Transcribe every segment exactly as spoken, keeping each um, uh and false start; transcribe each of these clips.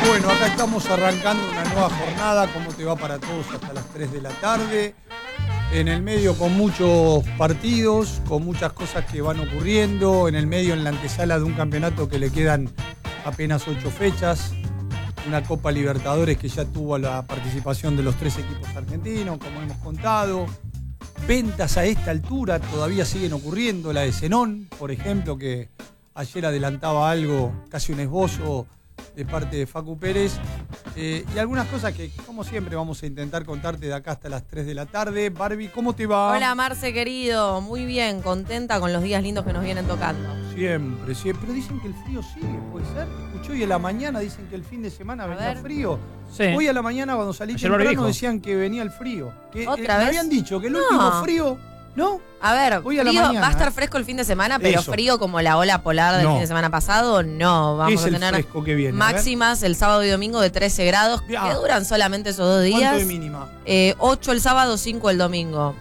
Bueno, acá estamos arrancando una nueva jornada. ¿Cómo te va para todos hasta las tres de la tarde? En el medio con muchos partidos, con muchas cosas que van ocurriendo. En el medio, en la antesala de un campeonato que le quedan apenas ocho fechas. Una Copa Libertadores que ya tuvo la participación de los tres equipos argentinos, como hemos contado. Ventas a esta altura todavía siguen ocurriendo. La de Zenón, por ejemplo, que ayer adelantaba algo, casi un esbozo de parte de Facu Pérez. Eh, y algunas cosas que, como siempre, vamos a intentar contarte de acá hasta las tres de la tarde. Barbie, ¿cómo te va? Hola, Marce, querido. Muy bien, contenta con los días lindos que nos vienen tocando. Siempre, siempre. Pero dicen que el frío sigue, ¿puede ser? Escuché hoy en la mañana, dicen que el fin de semana A venía ver. frío. Sí. Hoy a la mañana, cuando salí Ayer lo temprano, dijo. decían que venía el frío. Que, ¿Otra eh, vez? Me habían dicho que el No. último frío, ¿no? A ver, Hoy a la frío, mañana, va a estar ¿eh? fresco el fin de semana, pero Eso. frío como la ola polar del No. fin de semana pasado, no. ¿Qué Vamos es a el tener fresco que viene? A ver. máximas el sábado y domingo de trece grados, Ah. que duran solamente esos dos ¿Cuánto días. de mínima? Eh, ocho el sábado, cinco el domingo.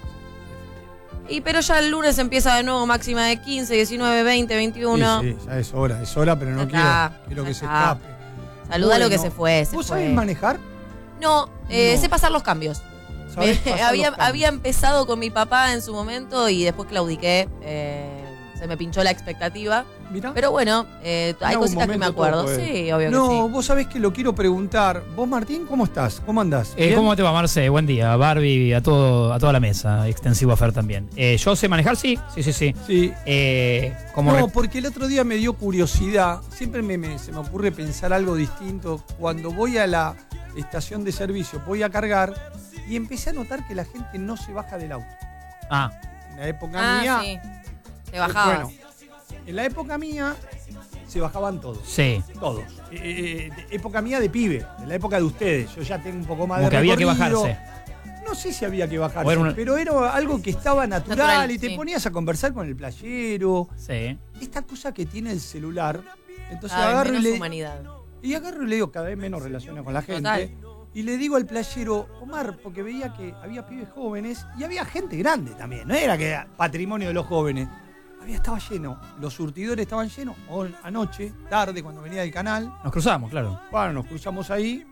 Y pero ya el lunes empieza de nuevo máxima de quince, diecinueve, veinte, veintiuno. Sí, sí, ya es hora, es hora, pero no Ya quiero, está, quiero ya que se está. escape. Saluda lo que Bueno, se fue, se ¿Vos fue. sabés manejar? No, eh, No. sé pasar los cambios. ¿Sabés Me- pasar había, los cambios? había empezado con mi papá en su momento y después claudiqué. Eh, se me pinchó la expectativa. Mirá. Pero bueno, eh, En hay algún cositas que me momento todo acuerdo. puede. Sí, obvio No, que sí. vos sabés que lo quiero preguntar. Vos, Martín, ¿cómo estás? ¿Cómo andás? Eh, ¿Bien? ¿Cómo te va, Marce? Buen día. Barbie, a todo, a toda la mesa. Extensivo a Fer también. Eh, ¿Yo sé manejar? Sí, sí, sí, sí. Sí. Eh, como No, re- porque el otro día me dio curiosidad. Siempre me, me- se me ocurre pensar algo distinto. Cuando voy a la estación de servicio, voy a cargar y empecé a notar que la gente no se baja del auto. Ah, En la época Ah, mía. sí. Te bajabas. Bueno, en la época mía se bajaban todos. sí. Todos. Eh, eh, de época mía de pibe, en la época de ustedes. Yo ya tengo un poco más Como de que había que recorrido. bajarse. No sé si había que bajarse, O era una- pero era algo que estaba natural, Natural, y te sí. ponías a conversar con el playero. Sí. Esta cosa que tiene el celular. Entonces Cada vez agarro y menos le, humanidad. y agarro y le digo cada vez menos relaciones con la gente. Total. Y le digo al playero, Omar, porque veía que había pibes jóvenes y había gente grande también. No era que era patrimonio de los jóvenes. Había, estaba lleno. Los surtidores estaban llenos. O anoche, tarde, cuando venía del canal. Nos cruzamos, claro. Bueno, nos cruzamos ahí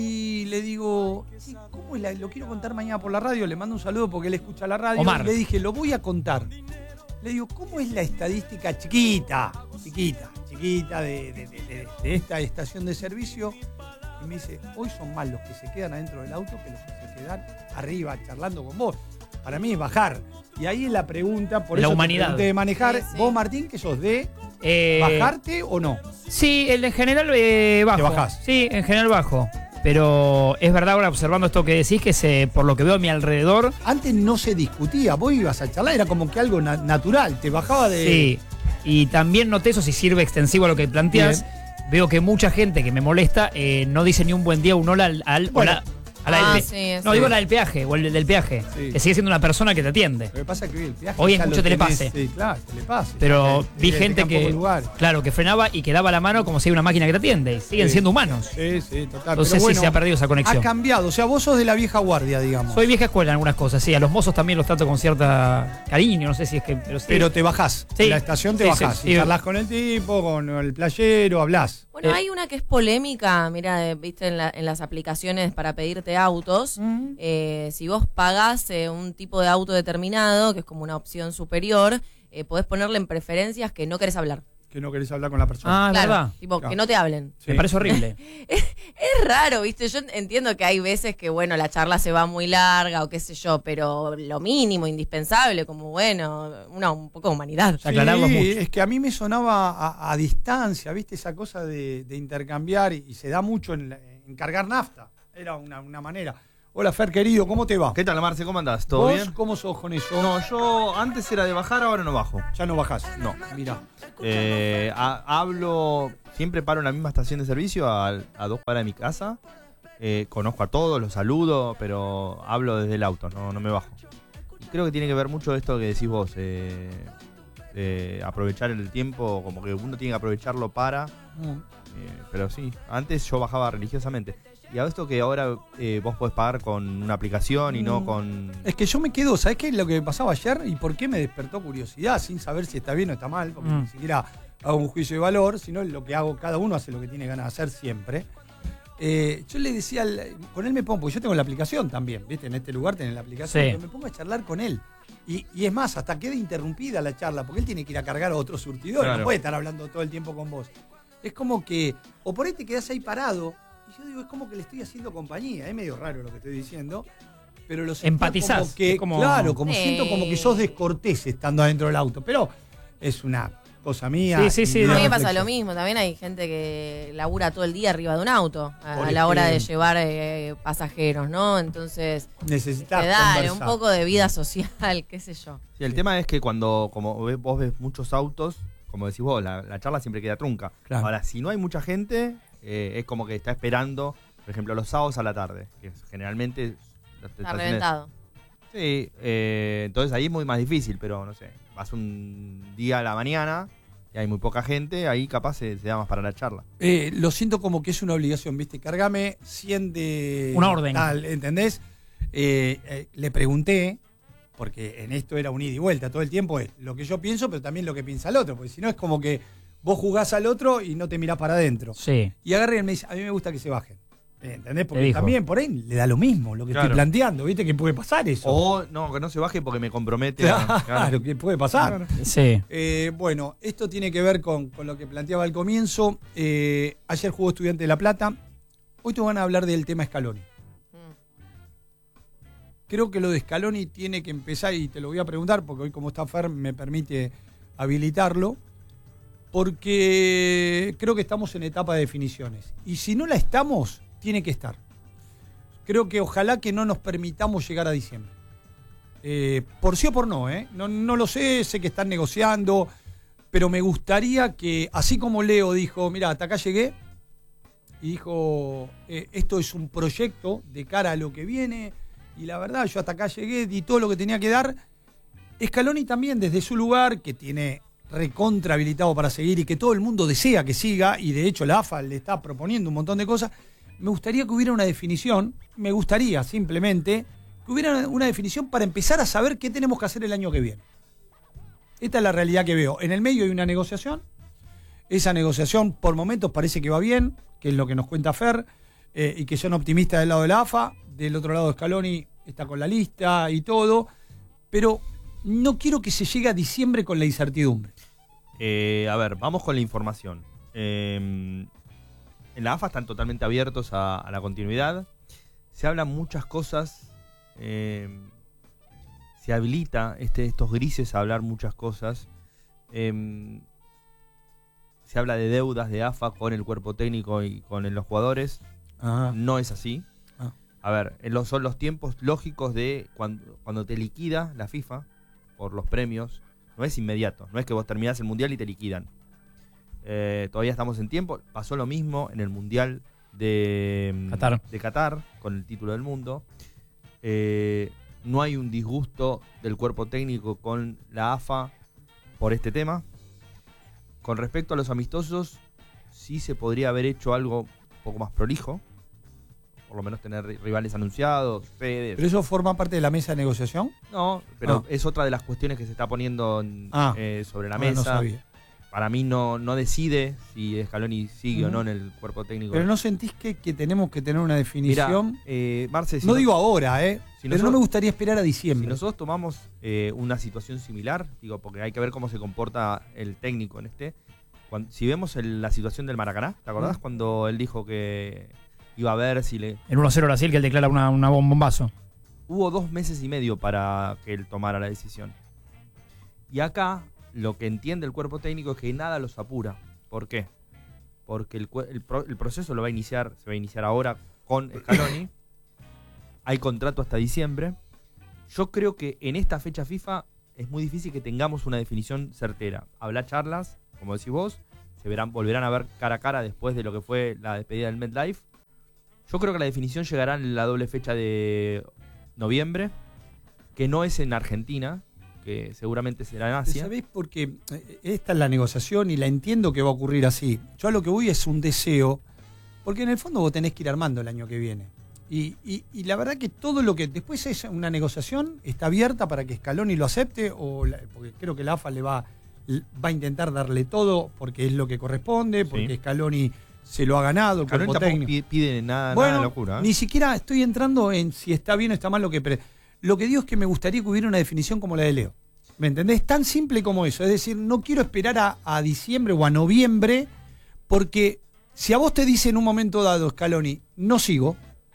y le digo, "Sí, ¿cómo es la? Lo quiero contar mañana por la radio". Le mando un saludo porque él escucha la radio. Omar. Y le dije, lo voy a contar. Le digo, ¿cómo es la estadística chiquita, chiquita, chiquita de, de- de- de- de esta estación de servicio? Y me dice, hoy son más los que se quedan adentro del auto que los que se quedan arriba charlando con vos. Para mí es bajar. Y ahí es la pregunta, por La eso te humanidad. pregunté de manejar. Sí, sí. Vos, Martín, ¿qué sos? ¿De Eh, bajarte o no? Sí, el en general eh, bajo. ¿Te bajás? Sí, en general bajo. Pero es verdad ahora observando esto que decís que se, por lo que veo a mi alrededor, Antes no se discutía, vos ibas a charlar, era como que algo na- natural, te bajaba de... sí. Y también noté eso, si sirve extensivo a lo que planteas, veo que mucha gente que me molesta eh, no dice ni un buen día, un hola al... al- Bueno. hola- a la Ah, del pe- sí, no, sí. digo la del peaje o el del peaje, Sí. que sigue siendo una persona que te atiende. Lo que pasa es que hoy el viaje Hoy es ya mucho lo telepase. tenés, sí, claro, telepase. Pero Ya te- vi te gente dejan poco que, lugar. claro, que frenaba y que daba la mano como si hay una máquina que te atiende. Y siguen Sí. siendo humanos. Sí, sí, total. No sé Pero si bueno, se ha perdido esa ha conexión. cambiado, o sea, vos sos de la vieja guardia, digamos. Soy vieja escuela en algunas cosas, sí. A los mozos también los trato con cierta cariño, no sé si es que... Pero, sí. Pero te bajás, Sí. en la estación te Sí, bajás. sí, y sí. charlás con el tipo, con el playero, hablás. Bueno, Eh. hay una que es polémica, mira, eh, viste en, la- en las aplicaciones para pedirte autos. Eh, si vos pagás eh, un tipo de auto determinado, que es como una opción superior, eh, podés ponerle en preferencias que no querés hablar. Que no querés hablar con la persona. Ah, Claro, verdad. tipo, Claro. que no te hablen. Sí. Me parece horrible. Es raro, ¿viste? Yo entiendo que hay veces que, bueno, la charla se va muy larga o qué sé yo, pero lo mínimo, indispensable, como, bueno, una, un poco de humanidad. Ya aclararlo Sí, mucho. es que a mí me sonaba a, a distancia, ¿viste? Esa cosa de, de intercambiar y, y se da mucho en, la- en cargar nafta. Era una, una manera. Hola, Fer, querido, ¿cómo te va? ¿Qué tal, Marce? ¿Cómo andás? ¿Todo ¿Vos bien? cómo sos con eso? No, yo antes era de bajar, ahora no bajo. Ya no bajás. No. Mira. Eh, ha- hablo, siempre paro en la misma estación de servicio a, a dos cuadras de mi casa. Eh, conozco a todos, los saludo, pero hablo desde el auto, no, no me bajo. Y creo que tiene que ver mucho esto que decís vos, eh, de aprovechar el tiempo, como que uno tiene que aprovecharlo para... Eh, pero sí, antes yo bajaba religiosamente. Y a esto que ahora eh, vos podés pagar con una aplicación y no Mm. con... Es que yo me quedo, ¿sabés qué es lo que me pasaba ayer? ¿Y por qué me despertó curiosidad sin saber si está bien o está mal? Porque Mm. ni siquiera hago un juicio de valor, sino lo que hago, cada uno hace lo que tiene ganas de hacer siempre. Eh, yo le decía, al, con él me pongo, porque yo tengo la aplicación también, ¿viste? En este lugar tenés la aplicación, Sí. pero me pongo a charlar con él. Y, y es más, hasta queda interrumpida la charla, porque él tiene que ir a cargar a otro surtidor, Claro. no puede estar hablando todo el tiempo con vos. Es como que, o por ahí te quedás ahí parado, y yo digo, es como que le estoy haciendo compañía, es medio raro lo que estoy diciendo, pero lo siento Empatizás, como que, es como- claro, como Sí. siento como que sos descortés estando adentro del auto, pero es una cosa mía. Sí, sí, sí, y A una mí me pasa reflexión. lo mismo, también hay gente que labura todo el día arriba de un auto a, Por a la hora de ejemplo. llevar eh, pasajeros, ¿no? Entonces, Necesitas te dale un conversar. poco de vida social, qué sé yo. Sí, el Sí. tema es que cuando como ves- vos ves muchos autos, como decís vos, la, la charla siempre queda trunca. Claro. Ahora, si no hay mucha gente, eh, es como que está esperando, por ejemplo, los sábados a la tarde, que es generalmente... las Está estaciones- reventado. Sí, eh, entonces ahí es muy más difícil, pero no sé, vas un día a la mañana y hay muy poca gente, ahí capaz se, se da más para la charla. Eh, lo siento como que es una obligación, ¿viste? Cargame cien de... Una orden. Tal, ¿entendés? Eh, eh, le pregunté, porque en esto era un ida y vuelta todo el tiempo, es lo que yo pienso, pero también lo que piensa el otro, porque si no es como que vos jugás al otro y no te mirás para adentro. Sí. Y agarra y me dice, a mí me gusta que se bajen. Eh, ¿Entendés? Te Porque dijo. también por ahí le da lo mismo lo que Claro. estoy planteando, ¿viste? Que puede pasar eso. O no, que no se baje porque me compromete a... Claro, que puede pasar. Sí. Eh, bueno, esto tiene que ver con, con lo que planteaba al comienzo. Eh, ayer jugó Estudiante de La Plata. Hoy te van a hablar del tema Scaloni. Mm. Creo que lo de Scaloni tiene que empezar, y te lo voy a preguntar, porque hoy como está Fer me permite habilitarlo, porque creo que estamos en etapa de definiciones. Y si no la estamos, tiene que estar. Creo que ojalá que no nos permitamos llegar a diciembre. Eh, por sí o por no, ¿eh? No, no lo sé, sé que están negociando, pero me gustaría que, así como Leo dijo, mira, hasta acá llegué, y dijo, eh, esto es un proyecto de cara a lo que viene, y la verdad, yo hasta acá llegué, di todo lo que tenía que dar. Scaloni también, desde su lugar, que tiene recontra habilitado para seguir y que todo el mundo desea que siga, y de hecho la A F A le está proponiendo un montón de cosas, me gustaría que hubiera una definición, me gustaría simplemente que hubiera una definición para empezar a saber qué tenemos que hacer el año que viene. Esta es la realidad que veo. En el medio hay una negociación, esa negociación por momentos parece que va bien, que es lo que nos cuenta Fer, eh, y que son optimistas del lado de la A F A, del otro lado Scaloni está con la lista y todo, pero no quiero que se llegue a diciembre con la incertidumbre. Eh, a ver, vamos con la información. Eh, en la A F A están totalmente abiertos a, a la continuidad. Se hablan muchas cosas. Eh, se habilita este, estos grises a hablar muchas cosas. Eh, se habla de deudas de A F A con el cuerpo técnico y con los jugadores. Ah, No es así. Ah. A ver, en los- son los tiempos lógicos de cuando, cuando te liquida la FIFA por los premios. No es inmediato. No es que vos terminás el mundial y te liquidan. Eh, todavía estamos en tiempo. Pasó lo mismo en el mundial de mm, Qatar. de Qatar con el título del mundo. Eh, no hay un disgusto del cuerpo técnico con la A F A por este tema. Con respecto a los amistosos, sí se podría haber hecho algo un poco más prolijo. Por lo menos tener ri- rivales anunciados, sedes. ¿pero eso forma parte de la mesa de negociación? No, pero Ah. es otra de las cuestiones que se está poniendo en- Ah. eh, sobre la Ah, no mesa. sabía. Para mí no, no decide si Scaloni sigue o Ujú. no en el cuerpo técnico. ¿Pero no sentís que, que tenemos que tener una Mirá, definición? eh, Marce, si no no- digo ahora, ¿eh? si pero no nosotros- me gustaría esperar a Si diciembre. nosotros tomamos eh, una situación similar, digo, porque hay que ver cómo se comporta el técnico en este. Cuando- si vemos el- la situación del Maracaná, ¿te acordás Mm. cuando él dijo que iba a ver si le... En uno cero Brasil, que él declara una, una bom- bombazo. Hubo dos meses y medio para que él tomara la decisión. Y acá lo que entiende el cuerpo técnico es que nada los apura. ¿Por qué? Porque el, cue- el pro- el proceso lo va a iniciar, se va a iniciar ahora con Scaloni. Hay contrato hasta diciembre. Yo creo que en esta fecha FIFA es muy difícil que tengamos una definición certera. Habrá charlas, como decís vos, se verán, volverán a ver cara a cara después de lo que fue la despedida del MetLife. Yo creo que la definición llegará en la doble fecha de noviembre, que no es en Argentina, que seguramente será en Asia. ¿Sabés? Porque eh, esta es la negociación y la entiendo que va a ocurrir así. Yo a lo que voy es un deseo, porque en el fondo vos tenés que ir armando el año que viene. Y, y- y la verdad que todo lo que después es una negociación está abierta para que Scaloni lo acepte, o la- porque creo que la A F A le va, va a intentar darle todo porque es lo que corresponde, porque Sí. Scaloni se lo ha ganado el Scaloni cuerpo tampoco técnico. pide nada, Bueno, nada de locura. ¿eh? ni siquiera estoy entrando en si está bien o está mal lo que... Pre lo que digo es que me gustaría que hubiera una definición como la de Leo. ¿Me entendés? Tan simple como eso. Es decir, no quiero esperar a, a diciembre o a noviembre, porque si a vos te dice en un momento dado, Scaloni, no sigo,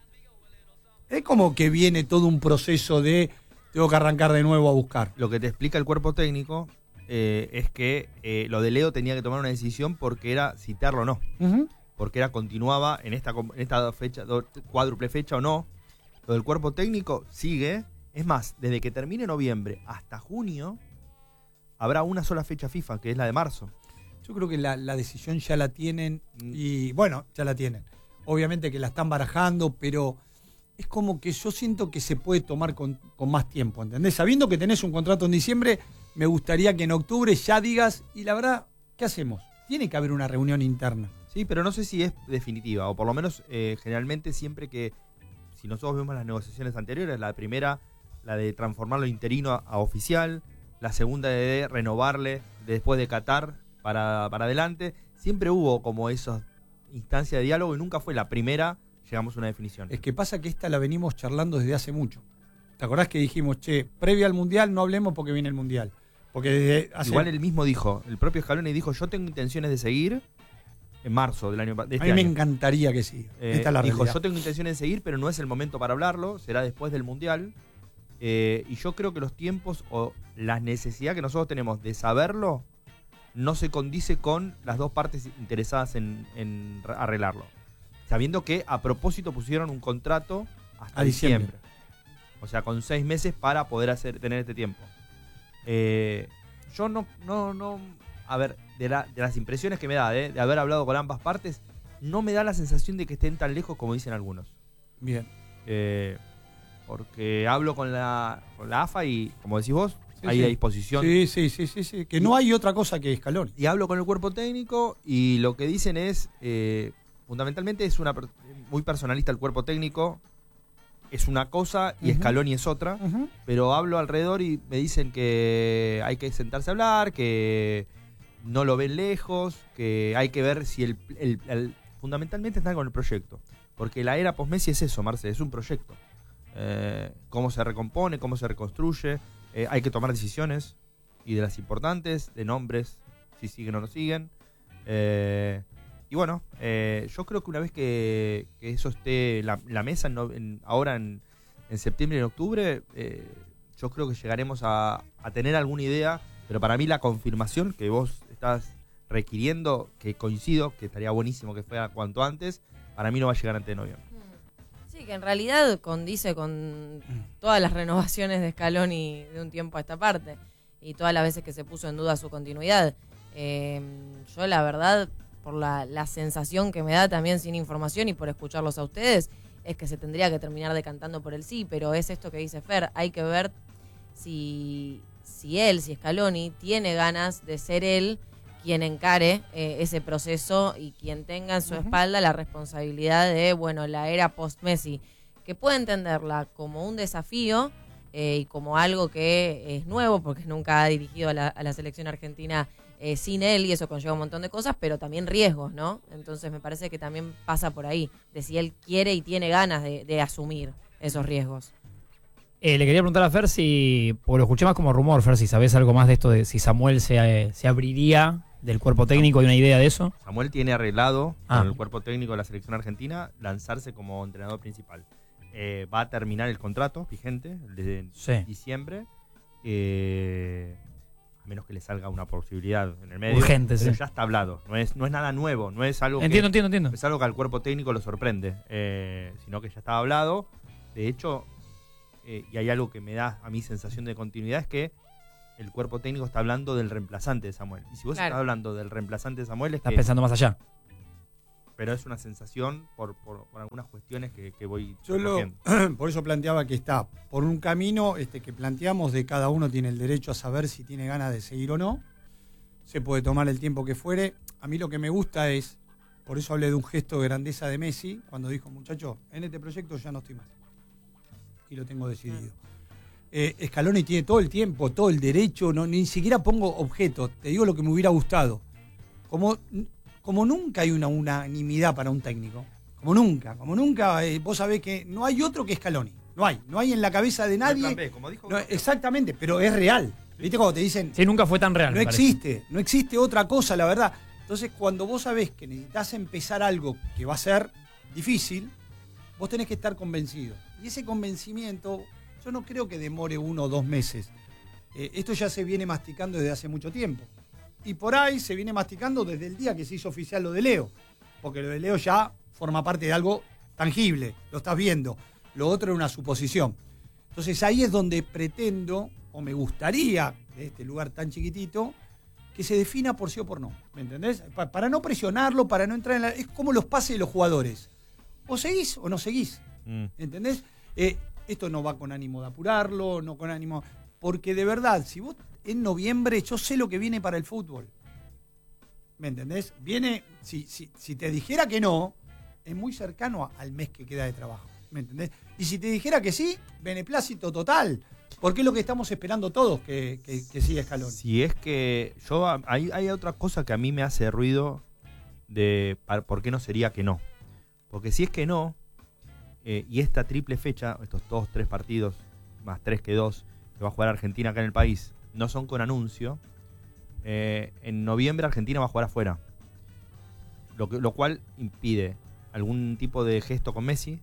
es como que viene todo un proceso de tengo que arrancar de nuevo a buscar. Lo que te explica el cuerpo técnico eh, es que eh, lo de Leo tenía que tomar una decisión porque era citarlo o no. Uh-huh. Porque era continuaba en esta, en esta fecha, cuádruple fecha o no. Lo del cuerpo técnico sigue. Es más, desde que termine noviembre hasta junio, habrá una sola fecha FIFA, que es la de marzo. Yo creo que la, la decisión ya la tienen y, bueno, ya la tienen. Obviamente que la están barajando, pero es como que yo siento que se puede tomar con, con más tiempo, ¿entendés? Sabiendo que tenés un contrato en diciembre, me gustaría que en octubre ya digas, y la verdad, ¿qué hacemos? Tiene que haber una reunión interna. Sí, pero no sé si es definitiva, o por lo menos eh, generalmente siempre que, si nosotros vemos las negociaciones anteriores, la primera, la de transformarlo interino a, a oficial, la segunda de renovarle después de Qatar para, para adelante, siempre hubo como esas instancias de diálogo y nunca fue la primera, llegamos a una definición. Es que pasa que esta la venimos charlando desde hace mucho. ¿Te acordás que dijimos, che, previo al Mundial no hablemos porque viene el Mundial? Porque desde hace... Igual él mismo dijo, el propio Scaloni dijo, yo tengo intenciones de seguir en marzo del año de este A mí me año. encantaría que siga. Eh, Esta es la dijo, realidad. yo tengo intenciones de seguir, pero no es el momento para hablarlo, será después del Mundial. Eh, y yo creo que los tiempos o la necesidad que nosotros tenemos de saberlo no se condice con las dos partes interesadas en, en arreglarlo. Sabiendo que a propósito pusieron un contrato hasta A diciembre. diciembre. O sea, con seis meses para poder hacer tener este tiempo. Eh, yo no, no, no... A ver, de, la, de las impresiones que me da eh, de haber hablado con ambas partes, no me da la sensación de que estén tan lejos como dicen algunos. Bien. Eh, porque hablo con la, con la A F A y, como decís vos, Sí, hay sí. a disposición. Sí, sí, sí, sí, sí. Que no hay otra cosa que Scaloni. Y hablo con el cuerpo técnico y lo que dicen es, eh, fundamentalmente es una per- muy personalista el cuerpo técnico, es una cosa y Ujú. Scaloni es otra, Uh-huh. pero hablo alrededor y me dicen que hay que sentarse a hablar, que no lo ven lejos, que hay que ver si el... el- el- fundamentalmente están con el proyecto, porque la era post-Messi es eso, Marce, es un proyecto. Eh, cómo se recompone, cómo se reconstruye, eh, hay que tomar decisiones, y de las importantes, de nombres, si siguen o no siguen. Eh, y bueno, eh, yo creo que una vez que, que eso esté en la, la mesa, en no- en- ahora en, en septiembre y en octubre, eh, yo creo que llegaremos a, a tener alguna idea, pero para mí la confirmación que vos estás requiriendo, que coincido, que estaría buenísimo que fuera cuanto antes, para mí no va a llegar antes de noviembre. Sí, que en realidad condice con todas las renovaciones de Scaloni de un tiempo a esta parte y todas las veces que se puso en duda su continuidad. Eh, yo la verdad, por la, la sensación que me da también sin información y por escucharlos a ustedes, es que se tendría que terminar decantando por el sí, pero es esto que dice Fer, hay que ver si, si él, si Scaloni, tiene ganas de ser él quien encare eh, ese proceso y quien tenga en su Ujú. espalda la responsabilidad de, bueno, la era post-Messi, que puede entenderla como un desafío eh, y como algo que es nuevo, porque nunca ha dirigido a la, a la selección argentina eh, sin él y eso conlleva un montón de cosas, pero también riesgos, ¿no? Entonces me parece que también pasa por ahí, de si él quiere y tiene ganas de, de asumir esos riesgos. Eh, le quería preguntar a Fer si, porque lo escuché más como rumor, Fer, si sabés algo más de esto, de si Samuel se, eh, se abriría del cuerpo técnico, ¿hay una idea de eso? Samuel tiene arreglado Ah. con el cuerpo técnico de la selección argentina lanzarse como entrenador principal. Eh, va a terminar el contrato vigente, el de Sí. diciembre, eh, a menos que le salga una posibilidad en el medio. Urgente, pero sí. ya está hablado, no es, no es nada nuevo, no es algo Entiendo, que, entiendo, entiendo. es algo que al cuerpo técnico lo sorprende, eh, sino que ya estaba hablado. De hecho, eh, y hay algo que me da a mí sensación de continuidad, es que el cuerpo técnico está hablando del reemplazante de Samuel. Y si vos Claro. estás hablando del reemplazante de Samuel, es Estás que... pensando más allá. Pero es una sensación por, por, por algunas cuestiones que, que voy Yo lo, recogiendo. por eso planteaba que está por un camino este que planteamos de cada uno tiene el derecho a saber si tiene ganas de seguir o no. Se puede tomar el tiempo que fuere. A mí lo que me gusta es, por eso hablé de un gesto de grandeza de Messi, cuando dijo, muchacho, en este proyecto ya no estoy más. Y lo tengo decidido. Eh, Scaloni tiene todo el tiempo, todo el derecho, no, ni siquiera pongo objetos, te digo lo que me hubiera gustado. Como como nunca hay una unanimidad para un técnico. Como nunca, como nunca. Eh, vos sabés que no hay otro que Scaloni. No hay, no hay en la cabeza de nadie. No hay plan B, como dijo. No, exactamente, pero es real. ¿Viste cuando te dicen? Sí, nunca fue tan real. No me parece. existe, no existe otra cosa, la verdad. Entonces, cuando vos sabés que necesitas empezar algo que va a ser difícil, vos tenés que estar convencido. Y ese convencimiento, yo no creo que demore uno o dos meses. Eh, esto ya se viene masticando desde hace mucho tiempo. Y por ahí se viene masticando desde el día que se hizo oficial lo de Leo. Porque lo de Leo ya forma parte de algo tangible, lo estás viendo. Lo otro era una suposición. Entonces ahí es donde pretendo, o me gustaría, de este lugar tan chiquitito, que se defina por sí o por no. ¿Me entendés? Pa- para no presionarlo, para no entrar en la... Es como los pases de los jugadores. O seguís o no seguís. Mm. ¿Entendés? Eh, esto no va con ánimo de apurarlo, no con ánimo... Porque de verdad, si vos en noviembre, yo sé lo que viene para el fútbol. ¿Me entendés? Viene, si, si, si te dijera que no, es muy cercano a- al mes que queda de trabajo. ¿Me entendés? Y si te dijera que sí, beneplácito total. Porque es lo que estamos esperando todos que, que, que siga Scaloni. Si es que yo hay, hay otra cosa que a mí me hace ruido de pa- por qué no sería que no. Porque si es que no, eh, y esta triple fecha, estos dos, tres partidos, más tres que dos, que va a jugar Argentina acá en el país, no son con anuncio, eh, en noviembre Argentina va a jugar afuera. Lo, que, lo cual impide algún tipo de gesto con Messi,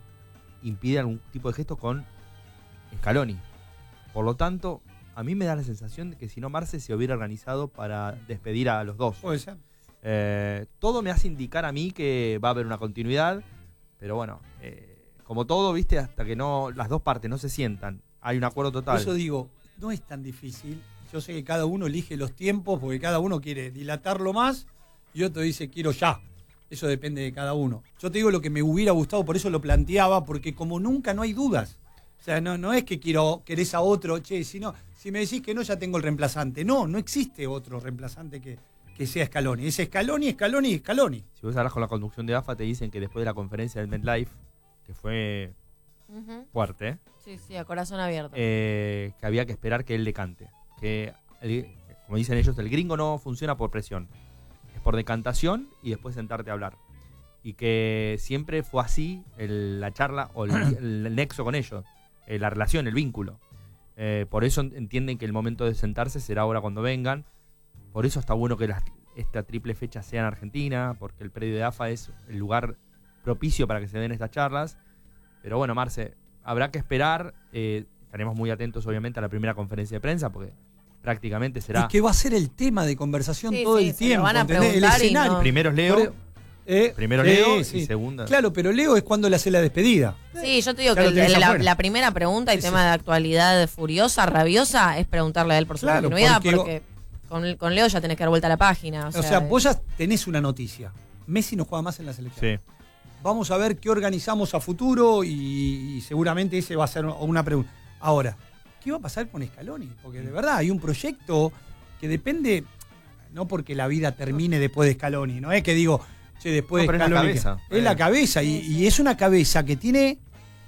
impide algún tipo de gesto con Scaloni. Por lo tanto, a mí me da la sensación de que si no Marce se hubiera organizado para despedir a los dos. Puede ser. Eh, todo me hace indicar a mí que va a haber una continuidad, pero bueno, eh, como todo, viste, hasta que no las dos partes no se sientan, hay un acuerdo Por total. eso digo, no es tan difícil. Yo sé que cada uno elige los tiempos porque cada uno quiere dilatarlo más y otro dice quiero ya. Eso depende de cada uno. Yo te digo lo que me hubiera gustado, por eso lo planteaba, porque como nunca no hay dudas. O sea, no, no es que quiero querés a otro, che, sino, si me decís que no, ya tengo el reemplazante. No, no existe otro reemplazante que, que sea Scaloni. Es Scaloni, Scaloni, Scaloni. Si vos hablas con la conducción de A F A, te dicen que después de la conferencia del MetLife, que fue Ujú. fuerte, ¿eh? Sí, sí, a corazón abierto. Eh, que había que esperar que él decante. Que, el- como dicen ellos, el gringo no funciona por presión. Es por decantación y después sentarte a hablar. Y que siempre fue así el- la charla o el, el- el nexo con ellos. eh, la relación, el vínculo. Eh, por eso entienden que el momento de sentarse será ahora cuando vengan. Por eso está bueno que las- esta triple fecha sea en Argentina, porque el predio de A F A es el lugar propicio para que se den estas charlas. Pero bueno, Marce, habrá que esperar. Eh, estaremos muy atentos, obviamente, a la primera conferencia de prensa, porque prácticamente será. Es que va a ser el tema de conversación Sí, todo sí, el se lo tiempo. van a ¿entendés? El preguntar y escenario. no- Primero es Leo, Por- eh, primero sí, Leo sí. y segunda. Claro, pero Leo es cuando le hace la despedida. Sí, yo te digo Ya que lo tenés el- la, afuera. la primera pregunta y Sí, tema sí. de actualidad furiosa, rabiosa, es preguntarle a él por su Claro, continuidad, porque porque, con, con Leo ya tenés que dar vuelta a la página. O O sea, sea, vos ya tenés una noticia. Messi no juega más en la selección. Sí. Vamos a ver qué organizamos a futuro y, y seguramente ese va a ser una pregunta. Ahora, ¿qué va a pasar con Scaloni? Porque de verdad hay un proyecto que depende, no porque la vida termine después de Scaloni, no es que digo, che, después No, de pero es la Scaloni. cabeza. Es la cabeza y, y es una cabeza que tiene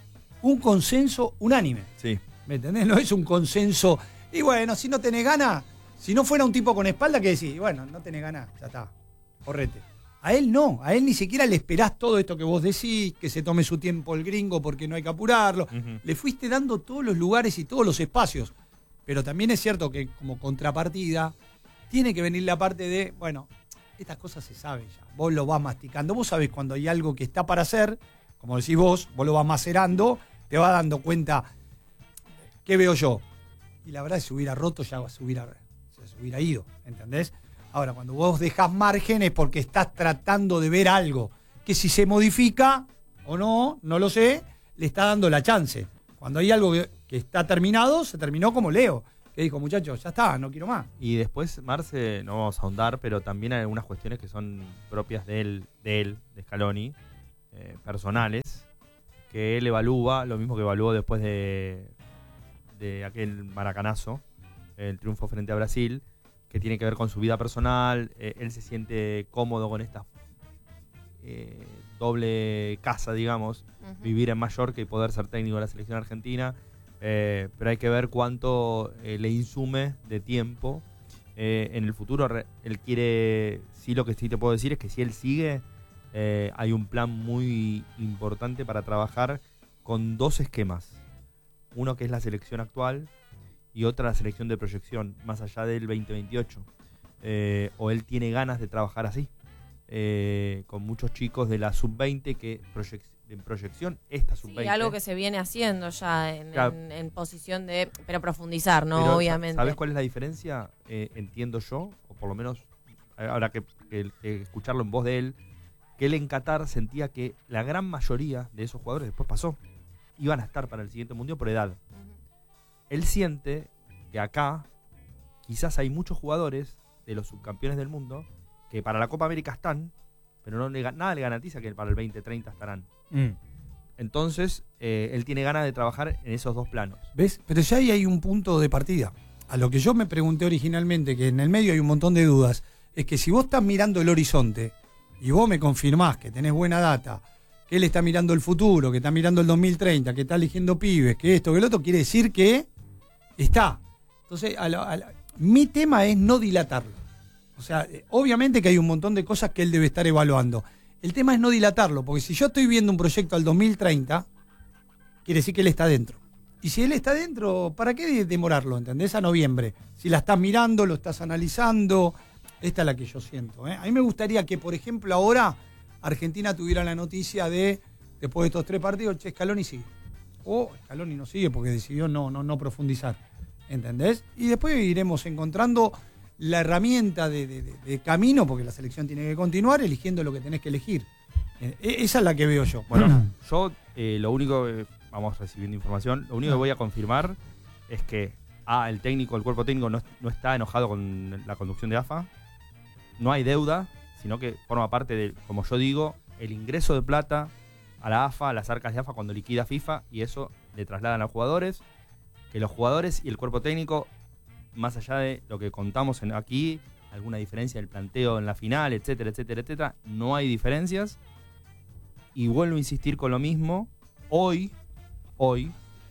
un consenso unánime. Sí. ¿Me entendés? No es un consenso. Y bueno, si no tenés ganas, si no fuera un tipo con espalda, que decís, bueno, no tenés ganas, ya está, correte. A él no, a él ni siquiera le esperás todo esto que vos decís, que se tome su tiempo el gringo porque no hay que apurarlo. Ujú. Le fuiste dando todos los lugares y todos los espacios. Pero también es cierto que como contrapartida, tiene que venir la parte de, bueno, estas cosas se saben ya. Vos lo vas masticando, vos sabés cuando hay algo que está para hacer, como decís vos, vos lo vas macerando, te vas dando cuenta, ¿qué veo yo? Y la verdad, si hubiera roto, ya se hubiera, se hubiera ido, ¿entendés? Ahora, cuando vos dejás margen es porque estás tratando de ver algo que si se modifica o no, no lo sé, le está dando la chance. Cuando hay algo que, que está terminado, se terminó como Leo, que dijo, muchachos, ya está, no quiero más. Y después, Marce, no vamos a ahondar, pero también hay algunas cuestiones que son propias de él, de él, de Scaloni, eh, personales, que él evalúa, lo mismo que evaluó después de, de aquel maracanazo, el triunfo frente a Brasil, que tiene que ver con su vida personal. Eh, él se siente cómodo con esta eh, doble casa, digamos, ujú. vivir en Mallorca y poder ser técnico de la selección argentina. Eh, pero hay que ver cuánto eh, le insume de tiempo Eh, en el futuro re- él quiere, sí, lo que sí te puedo decir es que si él sigue, eh, hay un plan muy importante para trabajar con dos esquemas. Uno que es la selección actual y otra la selección de proyección, más allá del veinte veintiocho. Eh, o él tiene ganas de trabajar así, eh, con muchos chicos de la sub veinte que proyec- en proyección, esta sub veinte. Sí, algo que se viene haciendo ya en, Claro. en, en posición de, pero profundizar, ¿no? Pero, Obviamente. ¿sabes cuál es la diferencia? Eh, entiendo yo, o por lo menos habrá que, que- que escucharlo en voz de él, que él en Qatar sentía que la gran mayoría de esos jugadores, después pasó, iban a estar para el siguiente mundial por edad. Él siente que acá quizás hay muchos jugadores de los subcampeones del mundo que para la Copa América están, pero no le, ga- nada le garantiza que para el veinte treinta estarán. Mm. Entonces, eh, él tiene ganas de trabajar en esos dos planos. ¿Ves? Pero ya ahí hay un punto de partida. A lo que yo me pregunté originalmente, que en el medio hay un montón de dudas, es que si vos estás mirando el horizonte y vos me confirmás que tenés buena data, que él está mirando el futuro, que está mirando el dos mil treinta, que está eligiendo pibes, que esto, que el otro, quiere decir que está. Entonces, a la- a la- mi tema es no dilatarlo. O sea, eh, obviamente que hay un montón de cosas que él debe estar evaluando. El tema es no dilatarlo, porque si yo estoy viendo un proyecto al dos mil treinta, quiere decir que él está dentro. Y si él está dentro, ¿para qué demorarlo? ¿Entendés? A noviembre. Si la estás mirando, lo estás analizando. Esta es la que yo siento. ¿eh? A mí me gustaría que, por ejemplo, ahora Argentina tuviera la noticia de, después de estos tres partidos, che, Scaloni sigue. O Scaloni no sigue porque decidió no, no, no profundizar. ¿Entendés? Y después iremos encontrando la herramienta de, de- de- de camino, porque la selección tiene que continuar eligiendo lo que tenés que elegir. Eh, esa es la que veo yo. Bueno, yo eh, lo único, que vamos recibiendo información, lo único que voy a confirmar es que ah, el técnico, el cuerpo técnico no, no está enojado con la conducción de A F A, no hay deuda, sino que forma parte de, como yo digo, el ingreso de plata a la A F A, a las arcas de A F A cuando liquida FIFA, y eso le trasladan a los jugadores, que los jugadores y el cuerpo técnico, más allá de lo que contamos en aquí, alguna diferencia del planteo en la final, etcétera, etcétera, etcétera, no hay diferencias. Y vuelvo a insistir con lo mismo, hoy, hoy,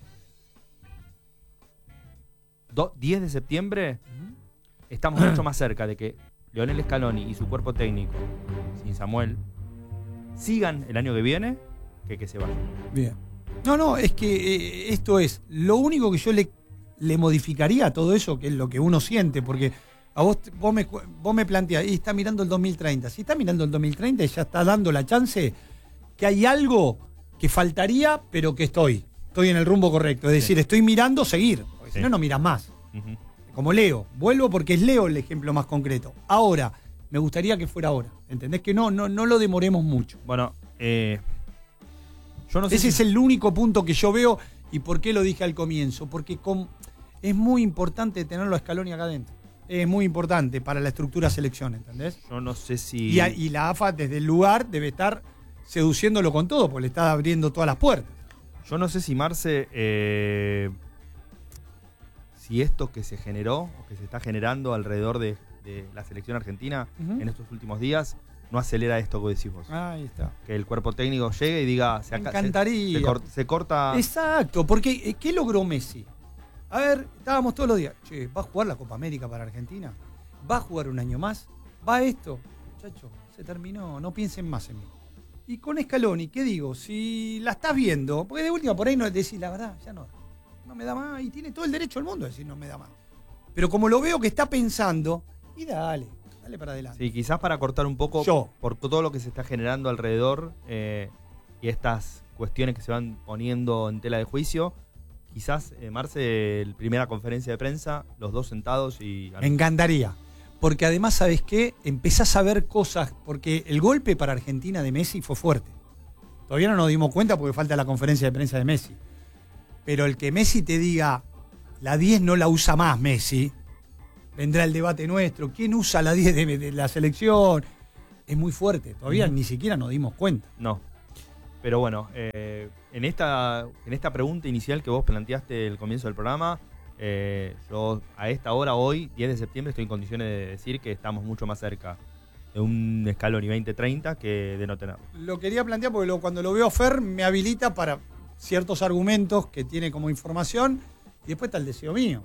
do- diez de septiembre, estamos mucho más cerca de que Lionel Scaloni y su cuerpo técnico, sin Samuel, sigan el año que viene que que se vayan. Bien. No, no, es que eh, esto es lo único que yo le, le modificaría a todo eso, que es lo que uno siente, porque a vos, vos, me, cu- vos me planteás, y está mirando el dos mil treinta. Si está mirando el dos mil treinta, ya está dando la chance que hay algo que faltaría, pero que estoy. Estoy en el rumbo correcto. Es decir, Sí. estoy mirando seguir. Porque Sí. si no, no miras más. Ujú. Como Leo. Vuelvo porque es Leo el ejemplo más concreto. Ahora, me gustaría que fuera ahora. ¿Entendés? Que no, no, no lo demoremos mucho. Bueno, eh, yo no sé Ese si- es el único punto que yo veo y por qué lo dije al comienzo. Porque con- es muy importante tenerlo a Scaloni acá adentro. Es muy importante para la estructura selección, ¿entendés? yo no sé si... Y, a- y la A F A desde el lugar debe estar seduciéndolo con todo, porque le está abriendo todas las puertas. Yo no sé si Marce, eh, si esto que se generó, o que se está generando alrededor de, de la selección argentina Ujú. en estos últimos días, no acelera esto que decís vos. Ahí está. Que el cuerpo técnico llegue y diga, se, Me aca- se- encantaría. se cor- se corta... Exacto, porque eh, ¿qué logró Messi? A ver, estábamos todos los días. Che, ¿va a jugar la Copa América para Argentina? ¿Va a jugar un año más? ¿Va esto? Muchachos, se terminó, no piensen más en mí. Y con Scaloni, ¿qué digo? Si la estás viendo, porque de última por ahí no decís la verdad, ya no, no me da más, y tiene todo el derecho del mundo a decir no me da más. Pero como lo veo que está pensando, y dale, dale para adelante. Sí, quizás para cortar un poco Yo. por todo lo que se está generando alrededor eh, y estas cuestiones que se van poniendo en tela de juicio, quizás, eh, Marce, la primera conferencia de prensa, los dos sentados y... Me encantaría. Porque además, ¿sabes qué? Empezás a ver cosas, porque el golpe para Argentina de Messi fue fuerte. Todavía no nos dimos cuenta porque falta la conferencia de prensa de Messi. Pero el que Messi te diga, la diez no la usa más Messi, vendrá el debate nuestro, ¿quién usa la diez de, de la selección? Es muy fuerte, todavía Ujú. ni siquiera nos dimos cuenta. No. Pero bueno, eh, en, esta, en esta pregunta inicial que vos planteaste al comienzo del programa, eh, yo a esta hora, hoy, diez de septiembre, estoy en condiciones de decir que estamos mucho más cerca de un Scaloni veinte treinta que de no tenerlo. Lo quería plantear porque lo- cuando lo veo a Fer me habilita para ciertos argumentos que tiene como información y después está el deseo mío.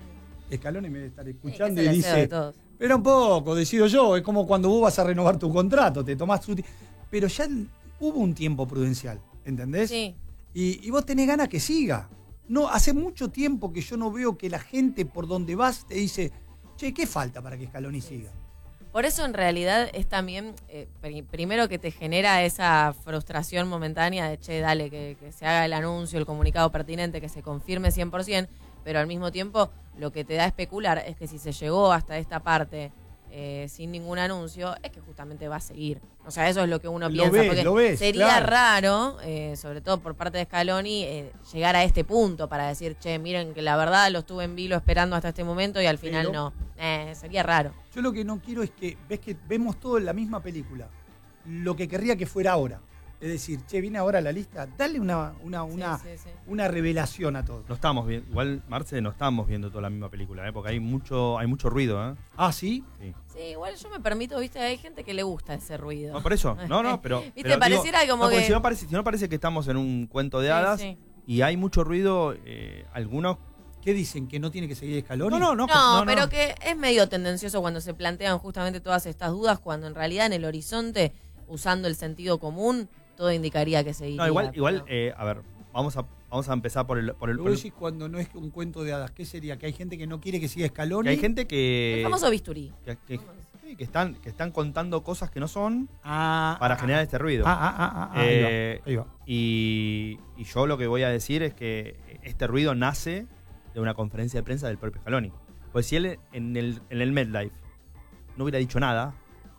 Scaloni me debe estar Sí, escuchando que es y el deseo de dice, todos. pero un poco, decido yo, es como cuando vos vas a renovar tu contrato, te tomás tu... Pero ya hubo un tiempo prudencial, ¿entendés? Sí. Y, y vos tenés ganas que siga. No, hace mucho tiempo que yo no veo que la gente por donde vas te dice, che, ¿qué falta para que Scaloni siga? Por eso en realidad es también, eh, pri- primero que te genera esa frustración momentánea de, che, dale, que, que se haga el anuncio, el comunicado pertinente, que se confirme cien por ciento, pero al mismo tiempo lo que te da a especular es que si se llegó hasta esta parte eh, sin ningún anuncio, es que justamente va a seguir. O sea, eso es lo que uno Lo piensa, ves, porque lo ves, sería claro. raro, eh, sobre todo por parte de Scaloni, eh, llegar a este punto para decir, che, miren que la verdad lo estuve en vilo esperando hasta este momento y al final Pero- no. Eh, sería raro. Yo lo que no quiero es que, ves que vemos todo en la misma película, lo que querría que fuera ahora. Es decir, che, viene ahora la lista, dale una, una, una, Sí, sí, sí. una revelación a todos. No estamos viendo, igual, Marce, no estamos viendo toda la misma película, ¿eh? Porque hay mucho, hay mucho ruido, ¿eh? Ah, ¿sí? Sí. Sí, igual yo me permito, viste, hay gente que le gusta ese ruido. No, por eso, no, no, pero... Viste, pero pareciera como no, porque que- Si no, parece, si no parece que estamos en un cuento de Sí, hadas sí. y hay mucho ruido, eh, algunos... ¿Qué dicen? ¿Que no tiene que seguir Scaloni? No, no, no. No, que- no, pero no. que es medio tendencioso cuando se plantean justamente todas estas dudas, cuando en realidad en el horizonte, usando el sentido común, todo indicaría que seguiría. No, igual, igual pero- eh, a ver, vamos a, vamos a empezar por el... Por el, Pero por vos el- decís cuando no es un cuento de hadas, ¿qué sería? ¿Que hay gente que no quiere que siga Scaloni? que hay gente El que... famoso bisturí. que, que- sí, que están, que están contando cosas que no son Ah, para ah, generar este ruido. Ah, ah, ah, ah, ah, ahí va, Eh, ahí va. Y, y yo lo que voy a decir es que este ruido nace de una conferencia de prensa del propio Scaloni. Pues si él en el, en el MedLife no hubiera dicho nada,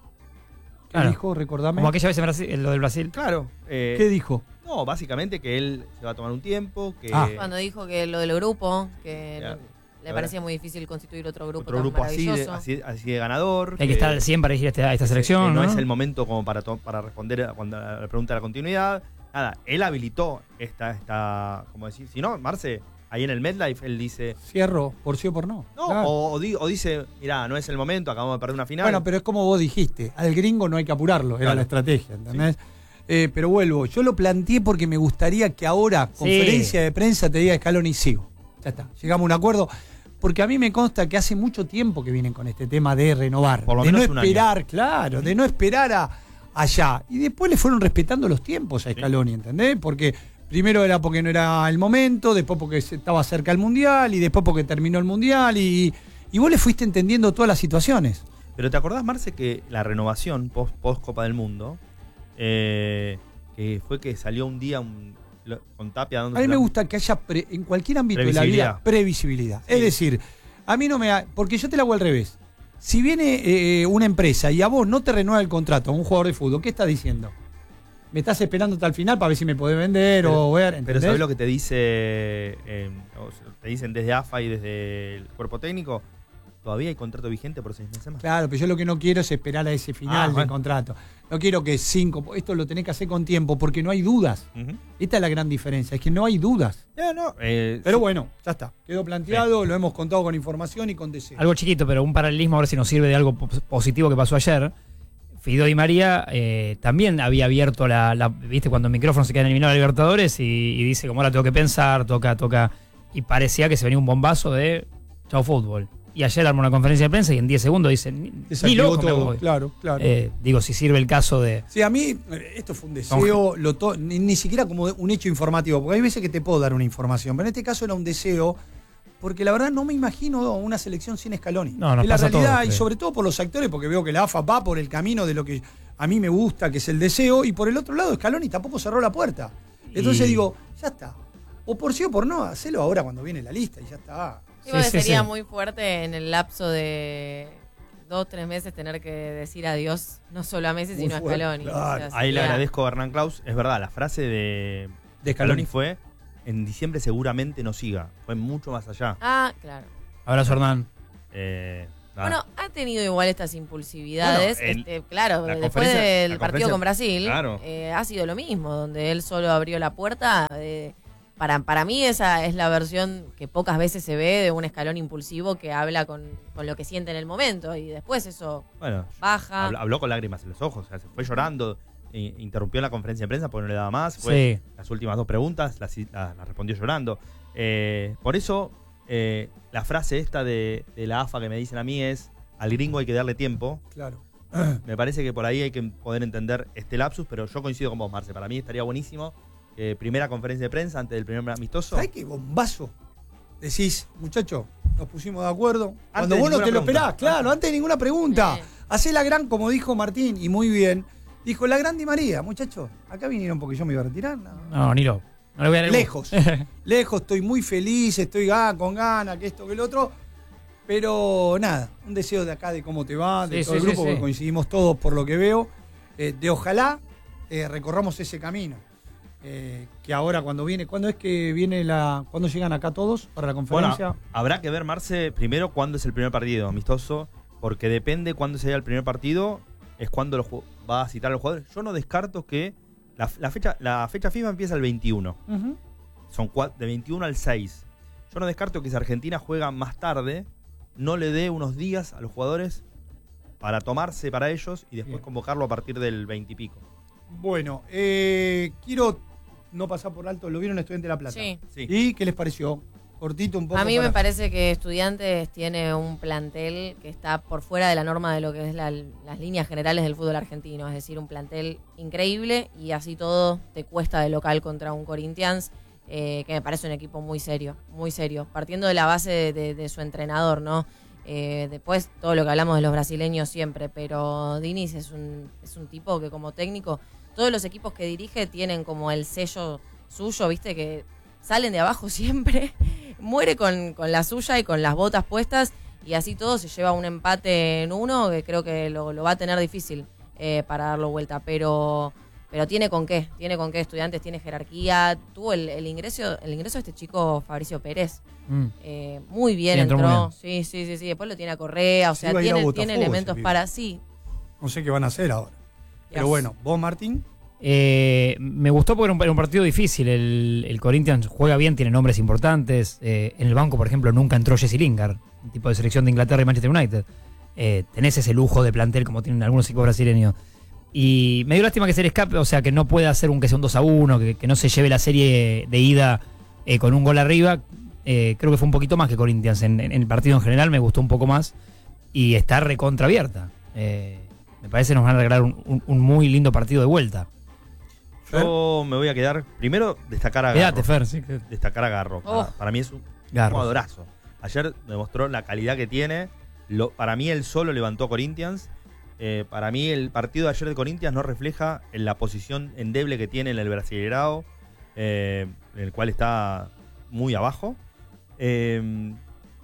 ¿Qué Claro. dijo? Recordame. Como aquella vez en Brasil, en lo del Brasil. claro. eh, ¿Qué dijo? No, básicamente que él se va a tomar un tiempo, que Ah. Cuando dijo que lo del grupo, que Ya. no- le Ahora- parecía muy difícil constituir otro grupo otro tan grupo así de, maravilloso. así, así de ganador. Que hay que estar al cien para elegir este- a esta selección. que no, ¿no? es el momento como para, to- para responder a, cuando- a la pregunta de la continuidad. Nada, él habilitó esta, esta como decir, si no, Marce, ahí en el MedLife él dice, Cierro, por sí o por no. no, Claro. o, o di- o dice, mirá, no es el momento, acabamos de perder una final. Bueno, pero es como vos dijiste, al gringo no hay que apurarlo, era Claro. la estrategia, ¿entendés? Eh, pero vuelvo, yo lo planteé porque me gustaría que ahora, Sí. conferencia de prensa, te diga Scaloni sigo. Ya está, llegamos a un acuerdo. Porque a mí me consta que hace mucho tiempo que vienen con este tema de renovar. Por lo de menos no un esperar, claro, de no esperar a allá. Y después le fueron respetando los tiempos a Scaloni, ¿entendés? Porque primero era porque no era el momento, después porque se- estaba cerca el Mundial, y después porque terminó el Mundial, y, y vos le fuiste entendiendo todas las situaciones. Pero ¿te acordás, Marce, que la renovación post, post Copa del Mundo, eh, que fue que salió un día un, lo- con Tapia A dándose mí me la- gusta que haya pre- en cualquier ámbito de la Previsibilidad. vida previsibilidad. Sí. Es decir, a mí no me ha, porque yo te la hago al revés. Si viene eh, una empresa y a vos no te renueva el contrato a un jugador de fútbol, ¿qué estás diciendo? Me estás esperando hasta el final para ver si me podés vender Pero- o ver, Pero ¿entendés? ¿sabés lo que te dice eh, o sea, te dicen desde A F A y desde el cuerpo técnico? Todavía hay contrato vigente por seis meses más. Claro, pero yo lo que no quiero es esperar a ese final Ah, del bueno. contrato. No quiero que cinco, esto lo tenés que hacer con tiempo porque no hay dudas. Ujú. Esta es la gran diferencia, es que no hay dudas. Ya, no, eh, Pero sí. bueno, ya está. Quedó planteado, lo hemos contado con información y con deseo. Algo chiquito, pero un paralelismo a ver si nos sirve de algo po- positivo que pasó ayer. Fido Di María eh, también había abierto la, la- viste, cuando el micrófono se queda eliminado a Libertadores y, y dice como ahora tengo que pensar, toca, toca. Y parecía que se venía un bombazo de chao fútbol. Y ayer armó una conferencia de prensa y en diez segundos dice, ni, ni Desactivó loco me todo, voy. claro, claro. Eh, digo, si sirve el caso de... Sí, a mí eh, esto fue un deseo, lo to- ni, ni siquiera como un hecho informativo, porque hay veces que te puedo dar una información, pero en este caso era un deseo, porque la verdad no me imagino una selección sin Scaloni. No, nos es la pasa a realidad, todos, y creo. sobre todo por los actores, porque veo que la A F A va por el camino de lo que a mí me gusta, que es el deseo, y por el otro lado Scaloni tampoco cerró la puerta. Entonces Y- digo, ya está. O por sí o por no, hacelo ahora cuando viene la lista y ya está. Digo que Sí, sí, sería sí. muy fuerte en el lapso de dos, tres meses tener que decir adiós no solo a Messi, Muy sino a fuerte, Scaloni. claro. Ahí le sería- agradezco a Hernán Klaus. Es verdad, la frase de, De Scaloni Scaloni. fue en diciembre seguramente no siga. Fue mucho más allá. Ah, claro. Abrazo, Hernán. Eh, nada. Bueno, ha tenido igual estas impulsividades. Bueno, en este, claro, la después conferencia- del la partido conferencia- con Brasil, claro. eh, ha sido lo mismo, donde él solo abrió la puerta. eh, para, para mí esa es la versión que pocas veces se ve de un escalón impulsivo que habla con, con lo que siente en el momento y después eso bueno, baja. habló, habló con lágrimas en los ojos. O sea, se fue llorando. e- interrumpió la conferencia de prensa porque no le daba más. Fue Sí. las últimas dos preguntas las, las- las respondió llorando. Eh, por eso, eh, la frase esta de, de la A F A que me dicen a mí es, al gringo hay que darle tiempo. Claro. Me parece que por ahí hay que poder entender este lapsus, pero yo coincido con vos, Marce. Para mí estaría buenísimo que primera conferencia de prensa antes del primer amistoso. ¿Sabés qué bombazo? Decís, muchacho, nos pusimos de acuerdo. Antes Cuando de vos no ninguna te lo pregunta. esperás, claro, antes de ninguna pregunta. Sí. Hacé la gran, como dijo Martín, y muy bien, dijo la gran Di María, muchachos, acá vinieron porque yo me iba a retirar. No. No, ni lo. No le voy a dar el Lejos, lejos, estoy muy feliz, estoy ah, con ganas, que esto, que el otro. Pero nada, un deseo de acá de cómo te va, de Sí, todo sí, el sí, grupo, sí. que coincidimos todos por lo que veo, eh, de ojalá eh, recorramos ese camino. Eh, que ahora cuando viene, ¿cuándo es que viene la, cuándo llegan acá todos para la Bueno, conferencia? habrá que ver, Marce, primero cuándo es el primer partido amistoso, porque depende cuándo sea el primer partido, es cuando los ju- va a citar a los jugadores. Yo no descarto que la, la fecha la fecha FIFA empieza el veintiuno, Ujú. son cua- de veintiuno al seis. Yo no descarto que si Argentina juega más tarde, no le dé unos días a los jugadores para tomarse para ellos y después Bien. convocarlo a partir del veinte y pico. Bueno, eh, quiero no pasar por alto, lo vieron Estudiantes de La Plata. Sí. Sí. ¿Y qué les pareció? Cortito un poco. A mí para- me parece que Estudiantes tiene un plantel que está por fuera de la norma de lo que es la- las líneas generales del fútbol argentino. Es decir, un plantel increíble y así todo te cuesta de local contra un Corinthians, eh, que me parece un equipo muy serio, muy serio. Partiendo de la base de, de- de su entrenador, ¿no? Eh, después todo lo que hablamos de los brasileños siempre, pero Diniz es un, es un tipo que como técnico, todos los equipos que dirige tienen como el sello suyo, viste, que salen de abajo siempre, muere con, con la suya y con las botas puestas y así todo se lleva un empate en uno que creo que lo, lo va a tener difícil eh, para darlo vuelta, pero pero tiene con qué, tiene con qué. Estudiantes, tiene jerarquía, tuvo el, el ingreso el ingreso de este chico Fabricio Pérez, Mm. eh, muy bien Sí, entró entró, muy bien. sí, sí, sí, sí, después lo tiene a Correa, o Se sea, iba a ir a tiene, Botafogo tiene ese elementos pibe. para sí. No sé qué van a hacer ahora. Pero Dios. bueno, vos, Martín. Eh, me gustó porque era un, era un partido difícil. El, el Corinthians juega bien, tiene nombres importantes. Eh, en el banco, por ejemplo, nunca entró Jesse Lingard, un tipo de selección de Inglaterra y Manchester United. Eh, tenés ese lujo de plantel como tienen algunos equipos brasileños. Y me dio lástima que se le escape, o sea, que no pueda hacer un que sea un dos a uno, que, que no se lleve la serie de ida eh, con un gol arriba. Eh, creo que fue un poquito más que Corinthians. En, en el partido en general me gustó un poco más. Y está recontra abierta. Eh, me parece que nos van a regalar un, un- un muy lindo partido de vuelta. Yo me voy a quedar, primero, destacar a Quédate, Garro. Fer, sí. que- Destacar a Garro. Para, Oh. para mí es un Garro. jugadorazo. Ayer demostró la calidad que tiene. Lo, para mí él solo levantó a Corinthians. Eh, para mí el partido de ayer de Corinthians no refleja en la posición endeble que tiene en el Brasileirao, eh, en el cual está muy abajo. Eh,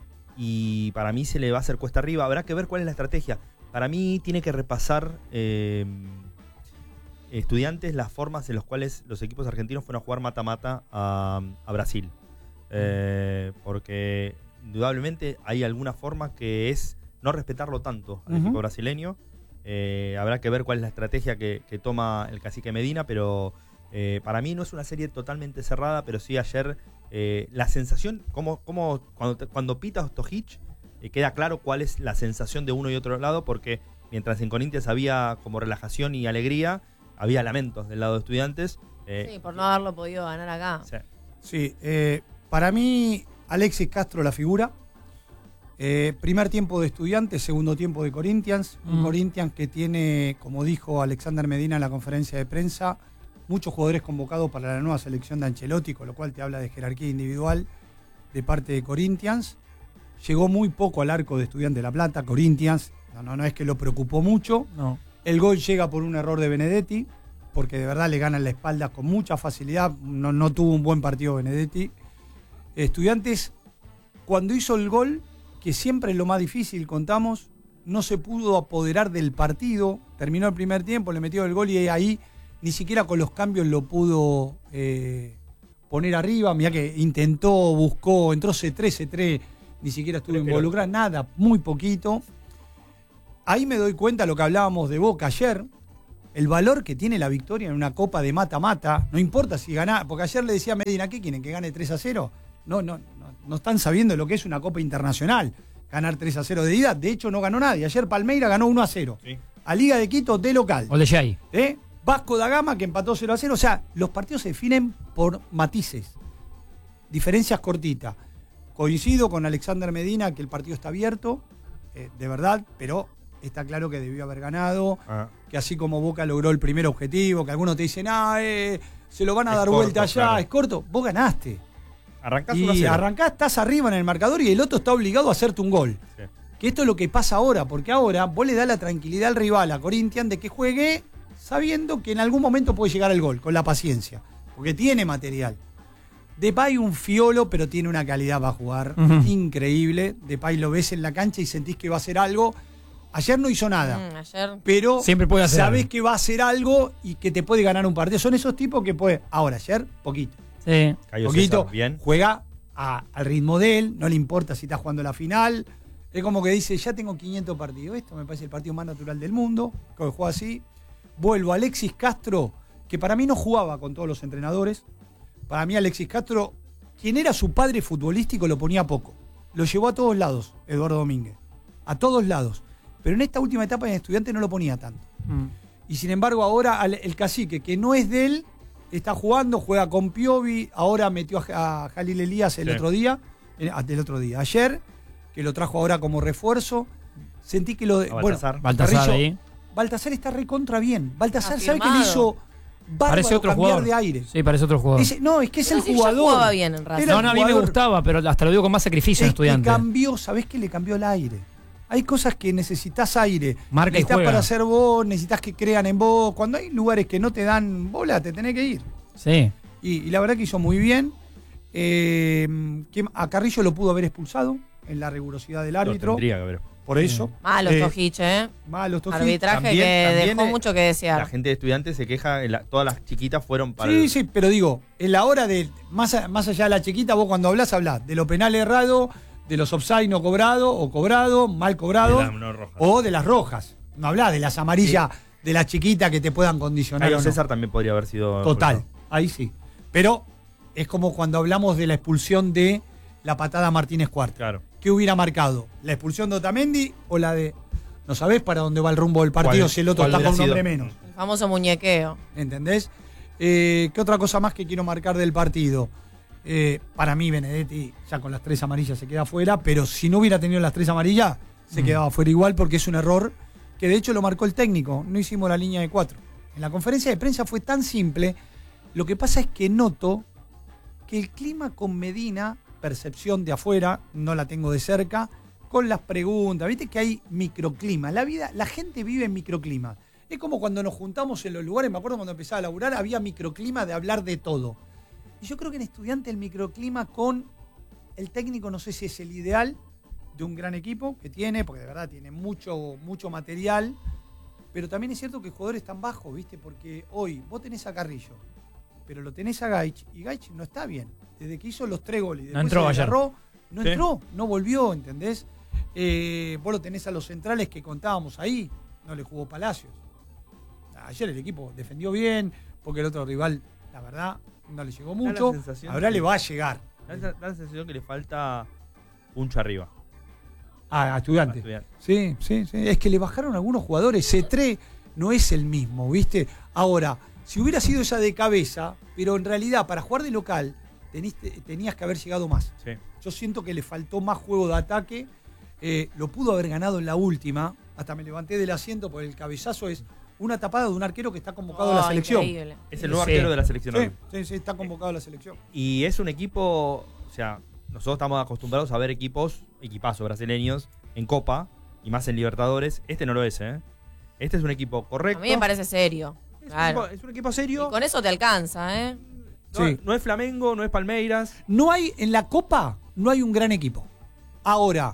y para mí se le va a hacer cuesta arriba. Habrá que ver cuál es la estrategia. Para mí tiene que repasar eh, Estudiantes las formas en las cuales los equipos argentinos fueron a jugar mata-mata a, a Brasil. Eh, porque indudablemente hay alguna forma que es no respetarlo tanto al Ujú. equipo brasileño. Eh, habrá que ver cuál es la estrategia que, que toma el cacique Medina, pero eh, para mí no es una serie totalmente cerrada, pero sí ayer eh, la sensación, como, como cuando, te- cuando pita Ostojic, eh, queda claro cuál es la sensación de uno y otro lado, porque mientras en Corinthians había como relajación y alegría, había lamentos del lado de Estudiantes. eh, Sí, por no haberlo podido ganar acá. sí. Sí, eh, para mí, Alexis Castro la figura. Eh, primer tiempo de Estudiantes, segundo tiempo de Corinthians. Un Mm. Corinthians que tiene, como dijo Alexander Medina en la conferencia de prensa, muchos jugadores convocados para la nueva selección de Ancelotti, con lo cual te habla de jerarquía individual de parte de Corinthians. Llegó muy poco al arco de Estudiantes de La Plata, Corinthians. No, no, no es que lo preocupó mucho. No. El gol llega por un error de Benedetti, porque de verdad le ganan la espalda con mucha facilidad. No, no tuvo un buen partido Benedetti. Estudiantes, cuando hizo el gol, que siempre es lo más difícil, contamos, no se pudo apoderar del partido. Terminó el primer tiempo, le metió el gol y ahí ni siquiera con los cambios lo pudo eh, poner arriba. Mirá que intentó, buscó, entró C tres, C tres, ni siquiera estuvo involucrado, nada, muy poquito. Ahí me doy cuenta de lo que hablábamos de Boca ayer, el valor que tiene la victoria en una copa de mata-mata. No importa si gana, porque ayer le decía a Medina, ¿qué quieren? ¿Que gane tres a cero? No, no, no, no están sabiendo lo que es una copa internacional, ganar tres a cero de ida. De hecho, no ganó nadie. Ayer Palmeira ganó uno a cero. Sí. A Liga de Quito de local. Gol de Jay. ¿Eh? Vasco da Gama que empató cero a cero. O sea, los partidos se definen por matices, diferencias cortitas. Coincido con Alexander Medina que el partido está abierto, eh, de verdad, pero está claro que debió haber ganado, Ah. que así como Boca logró el primer objetivo, que algunos te dicen, ah, eh, se lo van a Es dar corto, vuelta allá, claro. es corto, vos ganaste. Arrancás uno a Y cero. arrancás, estás arriba en el marcador y el otro está obligado a hacerte un gol. Sí. Que esto es lo que pasa ahora, porque ahora vos le das la tranquilidad al rival, a Corinthians, de que juegue sabiendo que en algún momento puede llegar el gol, con la paciencia, porque tiene material. Depay un fiolo, pero tiene una calidad para jugar Ujú. increíble. Depay lo ves en la cancha y sentís que va a hacer algo. Ayer no hizo nada, Mm, ayer. pero Siempre puede hacer sabés algo. que va a hacer algo y que te puede ganar un partido. Son esos tipos que puede. Ahora, ayer, poquito. Sí. Cayo poquito. César, bien. Juega a- al ritmo de él, no le importa si está jugando la final. Es como que dice, ya tengo quinientos partidos. Esto me parece el partido más natural del mundo. Que juega así. Vuelvo a Alexis Castro, que para mí no jugaba con todos los entrenadores. Para mí Alexis Castro, quien era su padre futbolístico, lo ponía poco. Lo llevó a todos lados, Eduardo Domínguez. A todos lados. Pero en esta última etapa en Estudiante no lo ponía tanto. Mm. Y sin embargo ahora al- el cacique, que no es de él, está jugando, juega con Piovi, ahora metió a, a Jalil Elías el Sí. otro día, eh, el otro día, ayer, que lo trajo ahora como refuerzo. Sentí que lo de. A Baltasar. Bueno, Baltasar Carrillo, ahí. Baltasar está recontra bien. Baltasar, ¿sabe qué le Afirmado. hizo? Bárbaro Parece otro cambiar jugador. de aire. Sí, parece otro jugador. Ese- no, es que es Pero el si ya jugador. jugaba bien en Racing. Era No, el no, a mí me jugador. gustaba, pero hasta lo digo con más sacrificio en Es que Estudiante. cambió, ¿sabés qué le cambió el aire? Hay cosas que necesitas aire. Marca y necesitas juega. para hacer vos, necesitas que crean en vos. Cuando hay lugares que no te dan bola, te tenés que ir. Sí. Y, y la verdad que hizo muy bien. Eh, que a Carrillo lo pudo haber expulsado en la rigurosidad del Lo árbitro. tendría que haber. Por eso. Malos Eh, Tojic, ¿eh? Malos Tojic. Arbitraje También- que también, dejó eh, mucho que La desear. gente de Estudiantes se queja, en la- todas las chiquitas fueron para Sí, el- sí, pero digo, en la hora de. Más, a- más allá de la chiquita, vos cuando hablás, hablás de lo penal errado, de los offside no cobrado o cobrado, mal cobrado, de las no rojas. o de las rojas. No hablás de las amarillas, de las chiquitas que te puedan condicionar. Cayo o no. César también podría haber sido. Total, expulsado. ahí sí. Pero es como cuando hablamos de la expulsión de la patada a Martínez Cuarta. Claro. ¿Qué hubiera marcado? ¿La expulsión de Otamendi o la de.? No sabés para dónde va el rumbo del partido ¿Cuál- si el otro cuál está con un hubiera hombre sido? menos. El famoso muñequeo. ¿Entendés? Eh, ¿Qué otra cosa más que quiero marcar del partido? Eh, para mí, Benedetti ya con las tres amarillas se queda afuera, pero si no hubiera tenido las tres amarillas, se Mm. quedaba afuera igual porque es un error que de hecho lo marcó el técnico. No hicimos la línea de cuatro. En la conferencia de prensa fue tan simple. Lo que pasa es que noto que el clima con Medina, percepción de afuera, no la tengo de cerca, con las preguntas, viste que hay microclima. La vida, la gente vive en microclima. Es como cuando nos juntamos en los lugares, me acuerdo cuando empezaba a laburar, había microclima de hablar de todo. Y yo creo que en Estudiante el microclima con el técnico, no sé si es el ideal de un gran equipo que tiene, porque de verdad tiene mucho, mucho material, pero también es cierto que el jugador es tan bajo, ¿viste? Porque hoy vos tenés a Carrillo, pero lo tenés a Gaich, y Gaich no está bien. Desde que hizo los tres goles y después entró se ayer. agarró, no Sí. entró, no volvió, ¿entendés? Eh, vos lo tenés a los centrales que contábamos ahí, no le jugó Palacios. Ayer el equipo defendió bien, porque el otro rival, la verdad, no le llegó la mucho. sensación Ahora que- le va a llegar. Da la, da la sensación que le falta puncho arriba. Ah, a a Estudiante. Estudiantes. Sí, sí, sí. Es que le bajaron algunos jugadores. C tres no es el mismo, ¿viste? Ahora, si hubiera sido esa de cabeza, pero en realidad para jugar de local teniste- tenías que haber llegado más. Sí. Yo siento que le faltó más juego de ataque. Eh, lo pudo haber ganado en la última. Hasta me levanté del asiento porque el cabezazo es una tapada de un arquero que está convocado a la Oh, selección. increíble. Es el nuevo Sí. arquero de la selección. Sí, hoy. sí, sí, está convocado a la selección. Y es un equipo, o sea, nosotros estamos acostumbrados a ver equipos, equipazos brasileños en Copa y más en Libertadores. Este no lo es, ¿eh? Este es un equipo correcto. A mí me parece serio. Es un, Claro. equipo, es un equipo Y serio. con eso te alcanza, ¿eh? No, Sí. no es Flamengo, no es Palmeiras. No hay, en la Copa, no hay un gran equipo. Ahora,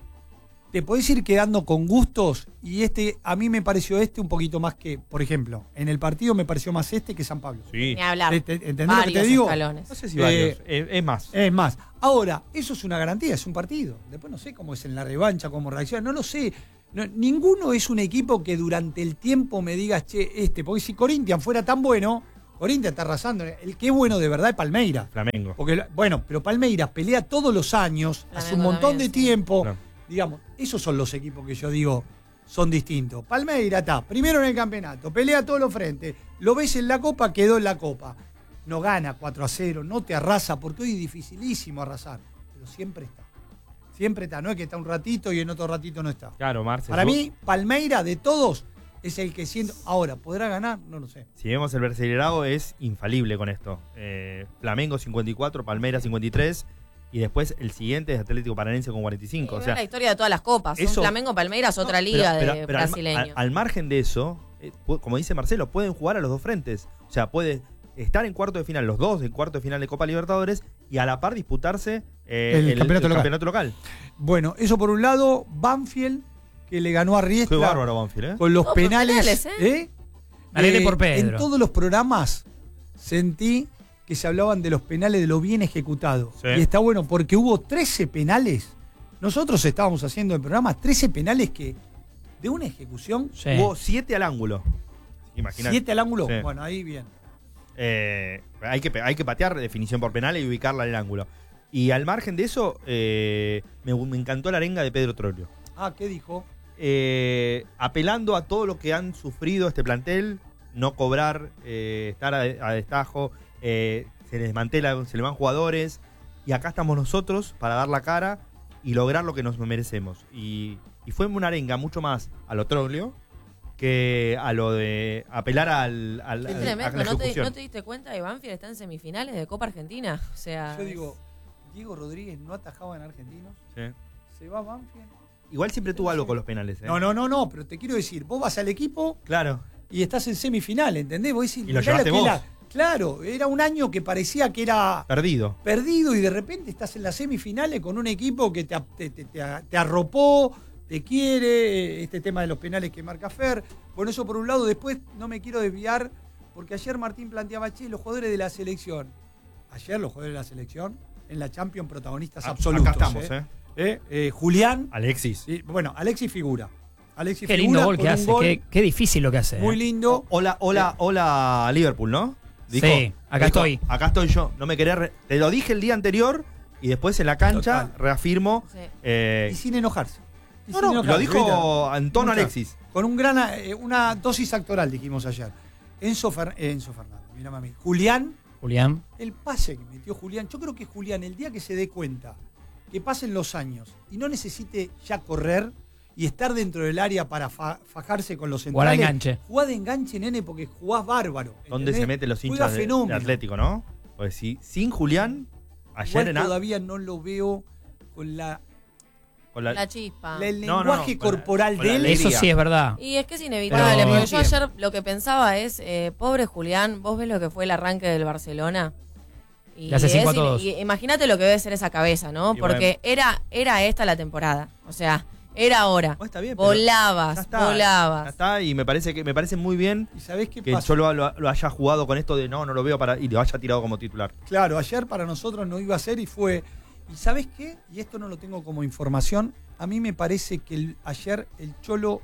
te podés ir quedando con gustos y este, a mí me pareció este un poquito más que, por ejemplo, en el partido me pareció más este que San Pablo. Sí. Ni hablar. Te- te- ¿Entendés lo que Varios te digo? escalones. No sé si Eh, varios. es, es más. Es más, ahora, eso es una garantía, es un partido. Después no sé cómo es en la revancha, cómo reacciona, no lo sé. No, ninguno es un equipo que durante el tiempo me digas, che, este, porque si Corinthians fuera tan bueno, Corinthians está arrasando. El que es bueno de verdad es Palmeiras. Flamengo. Porque, bueno, pero Palmeiras pelea todos los años, hace un Flamengo montón también, de sí. tiempo. Claro. Digamos, esos son los equipos que yo digo son distintos. Palmeiras está primero en el campeonato, pelea todos los frentes, lo ves en la Copa, quedó en la Copa. No gana cuatro a cero, no te arrasa, porque hoy es dificilísimo arrasar. Pero pero siempre está. Siempre está, no es que está un ratito y en otro ratito no está. Claro, Marce. Para tú- mí, Palmeira, de todos, es el que siento. Ahora, ¿podrá ganar? No lo sé. Si vemos el Brasileirao es infalible con esto. Eh, Flamengo cincuenta y cuatro, Palmeiras cincuenta y tres y después el siguiente es Atlético Paranaense con cuarenta y cinco. Sí, o sea, la historia de todas las copas. eso- Un Flamengo Palmeiras, otra no, liga pero- de pero- pero al- brasileños. Al, al margen de eso, eh, pu- como dice Marcelo, pueden jugar a los dos frentes. O sea, puede estar en cuarto de final, los dos en cuarto de final de Copa Libertadores y a la par disputarse eh, El campeonato local. campeonato local. Bueno, eso por un lado, Banfield, que le ganó a Qué Riestra bárbaro Banfield, ¿eh? con los Todo por penales. penales, ¿eh? Me alegré Eh, por Pedro. En todos los programas sentí que se hablaban de los penales, de lo bien ejecutado. Sí. Y está bueno porque hubo trece penales. Nosotros estábamos haciendo el programa trece penales que de una ejecución, Sí. Hubo siete al ángulo. Imagínate. siete al ángulo. Sí. Bueno, ahí bien. Eh, hay, que, pe- hay que patear definición por penal y ubicarla en el ángulo. Y al margen de eso, eh, me, me encantó la arenga de Pedro Troglio. Ah, ¿qué dijo? Eh, apelando a todo lo que han sufrido este plantel, no cobrar, eh, estar a, a destajo, eh, se les desmantela, se le van jugadores, y acá estamos nosotros para dar la cara y lograr lo que nos merecemos. Y, y fue una arenga mucho más a lo Troglio que a lo de apelar al, al, Es al- a tremendo, la ¿no te, ejecución. ¿no te diste cuenta que Banfield está en semifinales de Copa Argentina? O sea, Yo digo, Diego Rodríguez no atajaba en Argentinos. Sí. Se va a Banfield. Igual siempre tuvo algo con los penales. ¿eh? No, no, no, no, pero te quiero decir, vos vas al equipo Claro. y estás en semifinal, ¿entendés? Vos decís, Y lo mirá llevaste que vos. era- claro, era un año que parecía que era Perdido. perdido y de repente estás en las semifinales con un equipo que te, te, te- te- te arropó, te quiere, este tema de los penales que marca Fer. Bueno, eso por un lado. Después no me quiero desviar, porque ayer Martín planteaba, che, los jugadores de la selección. Ayer los jugadores de la selección, en la Champions protagonistas A- absolutos. Acá estamos, ¿eh? ¿eh? Eh, eh, Julián, Alexis. sí, bueno, Alexis figura. Alexis Qué figura lindo gol con que un hace. gol Qué, qué difícil lo que hace. muy eh. lindo. Hola, hola, hola Liverpool, ¿no? Sí, acá estoy. Acá estoy yo. No me quería. re- Te lo dije el día anterior y después en la cancha Total. reafirmo. sí. eh, Y sin enojarse. Y no, sin no, lo enojarse, dijo ¿viste? Antonio Mucha- Alexis. Con un gran, eh, una dosis actoral, dijimos ayer. Enzo, Fer- eh, Enzo Fernández, mirá mami. Julián, Julián. el pase que metió Julián. Yo creo que Julián, el día que se dé cuenta que pasen los años y no necesite ya correr y estar dentro del área para fa- fajarse con los Jugar a centrales. enganche. Jugá de enganche, nene, porque jugás bárbaro. ¿Dónde ¿entendés? se meten los Juega hinchas de, de fenómeno. Atlético, no? Pues sí, sin Julián, ayer Igual en a- todavía no lo veo con la, con la- La chispa. la- el No, no, lenguaje no, con la- corporal con la de él. alegría. Eso sí es verdad. Y es que es inevitable, Pero- porque yo ayer lo que pensaba es, eh, pobre Julián, vos ves lo que fue el arranque del Barcelona. Y Le hace cinco es a in- todos. y imagínate lo que debe ser esa cabeza, ¿no? Y Porque era, era esta la temporada. O sea, era ahora. No, está bien, pero Volabas, ya está, Ya volabas. está, y me parece que me parece muy bien ¿Y sabés qué que pasa? yo lo, lo- lo haya jugado con esto de no, no lo veo para y lo haya tirado como titular. Claro, ayer para nosotros no iba a ser y fue. ¿Y sabes qué? Y esto no lo tengo como información. A mí me parece que el- ayer el Cholo.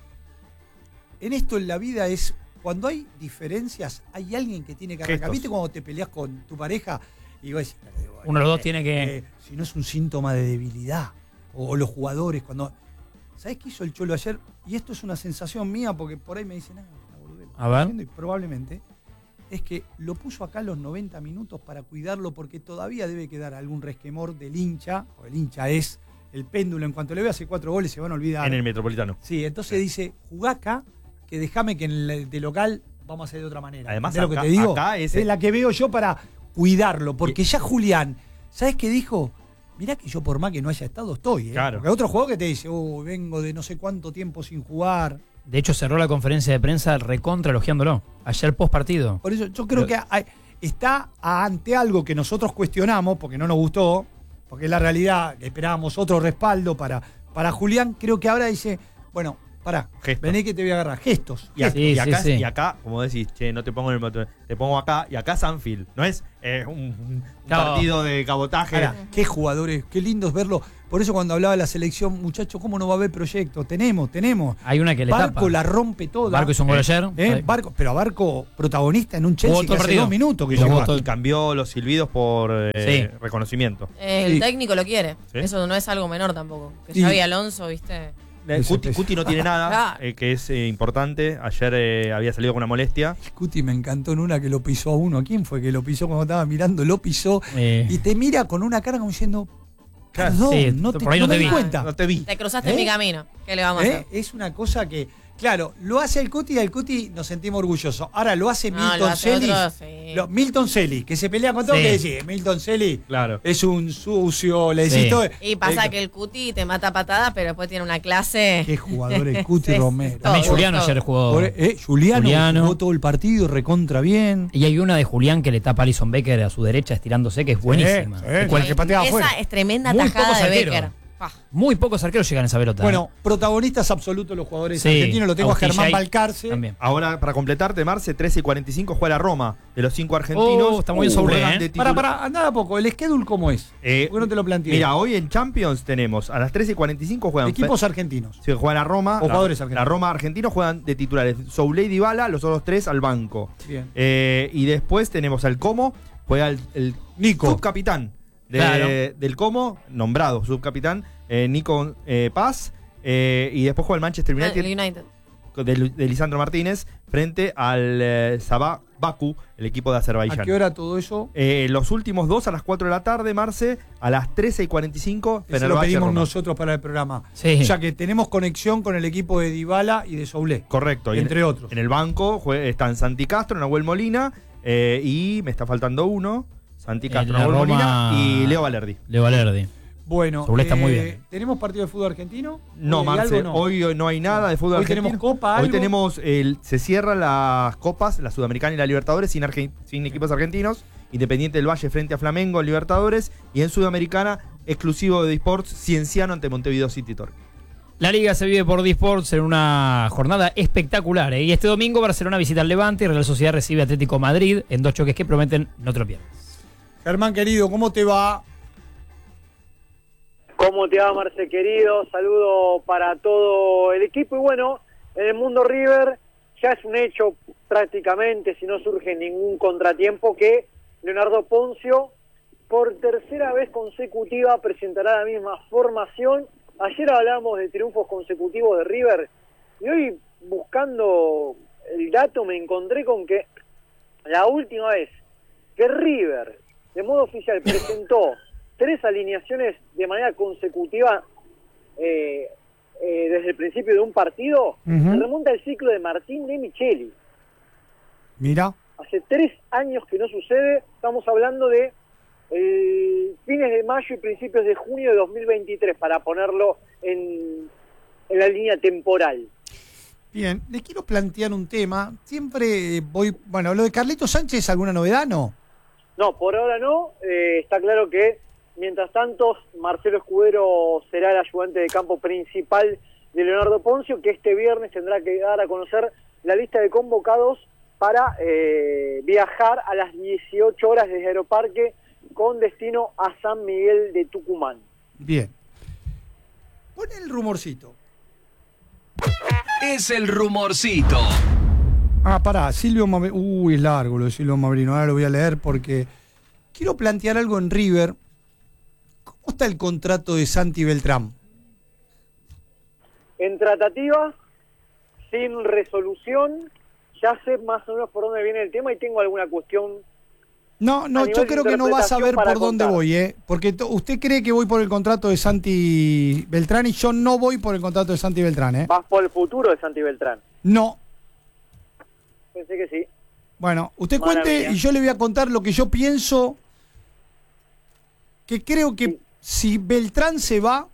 En esto en la vida es. Cuando hay diferencias, hay alguien que tiene que arrancar. Gestos. ¿Viste cuando te peleas con tu pareja? Y vos decís, eh, bueno, Uno de los dos eh, tiene que. eh, si no es un síntoma de debilidad. O, o los jugadores, cuando. ¿Sabés qué hizo el Cholo ayer? Y esto es una sensación mía, porque por ahí me dicen, ah, la boludez, A ver. y probablemente, es que lo puso acá los noventa minutos para cuidarlo porque todavía debe quedar algún resquemor del hincha, o el hincha es el péndulo, en cuanto le ve hace cuatro goles se van a olvidar. En el Metropolitano. Sí, entonces dice, jugá acá, que déjame que en el de local vamos a hacer de otra manera. Además, ¿Entendés lo acá- que te digo? acá es- es la que veo yo para cuidarlo, porque ya Julián, ¿sabes qué dijo? Mirá que yo por más que no haya estado estoy, ¿eh? Claro. Porque hay otro jugador que te dice, oh, vengo de no sé cuánto tiempo sin jugar. De hecho, cerró la conferencia de prensa recontra elogiándolo. Ayer post partido. Por eso yo creo Pero- que hay- está ante algo que nosotros cuestionamos, porque no nos gustó, porque es la realidad, que esperábamos otro respaldo para, para Julián. Creo que ahora dice, bueno, pará, Gestos. vení que te voy a agarrar. Gestos. Y, a- Sí, y sí, acá, sí. y acá, como decís, che, no te pongo en el motor, te pongo acá, y acá Sanfield. No es eh, un, un No. partido de cabotaje. Ahora, qué jugadores, qué lindo es verlo. Por eso cuando hablaba de la selección, muchachos, ¿cómo no va a haber proyecto? Tenemos, tenemos. Hay una que le Barco tapa. la rompe toda. Barco hizo un gol ayer. ¿Eh? Barco, pero a Barco protagonista en un Chelsea Jugó todo que el hace partido. dos minutos que Lo jugó llegó. todo. Y cambió los silbidos por eh, Sí. reconocimiento. El Sí. técnico lo quiere. ¿Sí? Eso no es algo menor tampoco. Que Sí. Xavi Alonso, ¿viste? Ese Cuti, peso. Cuti no tiene nada, Claro. eh, que es eh, importante. Ayer eh, había salido con una molestia. Cuti me encantó en una que lo pisó a uno. ¿Quién fue que lo pisó cuando estaba mirando? Lo pisó Eh, y te mira con una cara como diciendo, Perdón, Sí, no te, por ahí no no te me vi. di cuenta. No te vi. Te cruzaste ¿Eh? en mi camino. ¿Qué le vamos a ¿Eh? hacer? Es una cosa que, claro, lo hace el Cuti y al Cuti nos sentimos orgullosos. Ahora lo hace No, Milton lo hace Celis. otro, sí. Lo- Milton Celis, que se pelea con todo, Sí. ¿qué decís? Milton Celis Claro. es un sucio, le decís Sí. todo. Y pasa Eh, que el Cuti te mata patadas, pero después tiene una clase. Qué jugador el Cuti Sí, Romero. También Todo, Juliano todo. ayer jugó. Por- eh, Juliano, Juliano. jugó todo el partido, recontra bien. Y hay una de Julián que le tapa a Alison Becker a su derecha estirándose, que es buenísima. sí, Es con el que patea Esa afuera. es tremenda Muy tajada pocos de arqueros. Becker. Pa. Muy pocos arqueros llegan a esa pelota. Bueno, protagonistas absolutos los jugadores Sí, argentinos. Lo tengo Agustín a Germán Jay Balcarce. también. Ahora, para completarte, Marce, trece y cuarenta y cinco juega la Roma. De los cinco argentinos. Oh, está muy bien Soule, juegan ¿eh? de Para, titular- para, andá a poco. ¿El schedule cómo es? Eh, ¿Por qué no te lo planteé? Mira, hoy en Champions tenemos a las trece y cuarenta y cinco juegan. Equipos argentinos. Se juega la Roma. O la- jugadores la, argentinos. Roma argentinos juegan de titulares. Soule y Dybala, los otros tres al banco. Bien. Eh, y después tenemos al Como, juega el, el Nico. subcapitán de- Claro. del Como, nombrado subcapitán, eh, Nico eh, Paz. Eh, y después juega el Manchester Ah, United el United. de, Lu- de Lisandro Martínez frente al eh, Sabah Baku, el equipo de Azerbaiyán. ¿A qué hora todo eso? Eh, los últimos dos a las cuatro de la tarde, Marce, a las trece y cuarenta y cinco, Eso lo Fenerbahce, pedimos Roma. nosotros para el programa. Sí. O sea que tenemos conexión con el equipo de Dybala y de Soule. Correcto. y Entre en, otros. En el banco jue- están Santi Castro, Nahuel Molina, eh, y me está faltando uno, Santi En Castro, la Nahuel Roma- Molina y Leo Valerdi. Leo Valerdi. Bueno, Soule está muy bien. ¿tenemos partido de fútbol argentino? No, ¿Hoy hay Marce, algo? No. hoy hoy no hay nada de fútbol Hoy argentino. tenemos Copa, Hoy algo. tenemos, el, se cierran las copas, la Sudamericana y la Libertadores, sin, argen- sin equipos argentinos. Independiente del Valle frente a Flamengo en Libertadores. Y en Sudamericana, exclusivo de Disports, Cienciano ante Montevideo City Torque. La liga se vive por Disports en una jornada espectacular. ¿eh? Y este domingo Barcelona visita al Levante y Real Sociedad recibe a Atlético Madrid en dos choques que prometen no te lo pierdas. Germán querido, ¿cómo te va? ¿Cómo te va, Marce, querido? Saludo para todo el equipo. Y bueno, en el mundo River ya es un hecho prácticamente, si no surge ningún contratiempo, que Leonardo Poncio, por tercera vez consecutiva, presentará la misma formación. Ayer hablamos de triunfos consecutivos de River y hoy, buscando el dato, me encontré con que la última vez que River, de modo oficial, presentó tres alineaciones de manera consecutiva eh, eh, desde el principio de un partido, Ujú. se remonta al ciclo de Martín de Micheli. Mira. Hace tres años que no sucede, estamos hablando de eh, fines de mayo y principios de junio de dos mil veintitrés, para ponerlo en, en la línea temporal. Bien, les quiero plantear un tema. Siempre voy... Bueno, lo de Carlito Sánchez, ¿alguna novedad? No. No, por ahora no. Eh, está claro que, mientras tanto, Marcelo Escudero será el ayudante de campo principal de Leonardo Poncio, que este viernes tendrá que dar a conocer la lista de convocados para eh, viajar a las dieciocho horas desde Aeroparque con destino a San Miguel de Tucumán. Bien. Pon el rumorcito. Es el rumorcito. Ah, pará, Silvio Maverino. Uy, es largo lo de Silvio Maverino. Ahora lo voy a leer porque quiero plantear algo en River. ¿Cómo está el contrato de Santi Beltrán? En tratativa, sin resolución, ya sé más o menos por dónde viene el tema y tengo alguna cuestión. No, no, A yo nivel creo de que no vas a ver interpretación para por dónde contar. voy, ¿eh? Porque to- usted cree que voy por el contrato de Santi Beltrán y yo no voy por el contrato de Santi Beltrán, ¿eh? Vas por el futuro de Santi Beltrán. No. Pensé que sí. Bueno, usted Mala cuente mía. y yo le voy a contar lo que yo pienso, que creo que si Beltrán se va,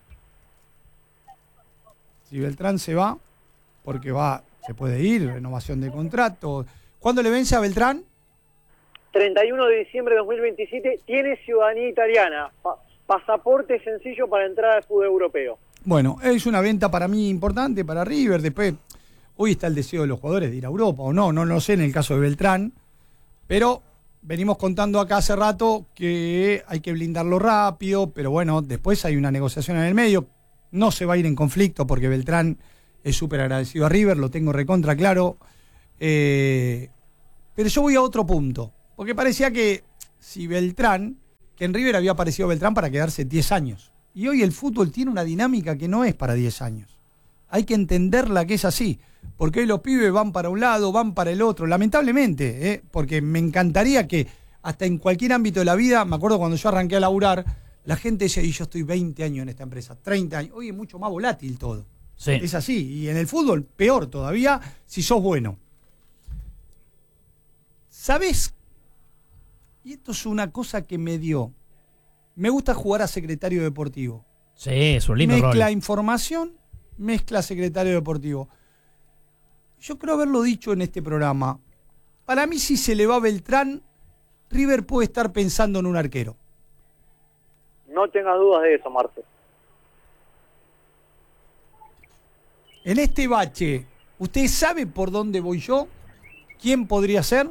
si Beltrán se va, porque va, se puede ir, renovación de contrato. ¿Cuándo le vence a Beltrán? treinta y uno de diciembre de dos mil veintisiete, tiene ciudadanía italiana, pa- pasaporte sencillo para entrar al fútbol europeo. Bueno, es una venta para mí importante, para River. Después, hoy está el deseo de los jugadores de ir a Europa o no, no lo sé en el caso de Beltrán, pero venimos contando acá hace rato que hay que blindarlo rápido, pero bueno, después hay una negociación en el medio. No se va a ir en conflicto porque Beltrán es súper agradecido a River, lo tengo recontra claro. Eh, pero yo voy a otro punto, porque parecía que si Beltrán, que en River había aparecido Beltrán para quedarse diez años, y hoy el fútbol tiene una dinámica que no es para diez años. Hay que entenderla que es así, porque hoy los pibes van para un lado, van para el otro, lamentablemente, ¿eh? Porque me encantaría que hasta en cualquier ámbito de la vida, me acuerdo cuando yo arranqué a laburar, La gente dice, y yo estoy veinte años en esta empresa, treinta años. Hoy es mucho más volátil todo. Sí. Es así. Y en el fútbol, peor todavía, si sos bueno. ¿Sabés? Y esto es una cosa que me dio. Me gusta jugar a secretario deportivo. Sí, es un lindo Mezcla rol. información, mezcla secretario deportivo. Yo creo haberlo dicho en este programa. Para mí, si se le va Beltrán, River puede estar pensando en un arquero. No tengas dudas de eso, Marce. En este bache, ¿usted sabe por dónde voy yo? ¿Quién podría ser?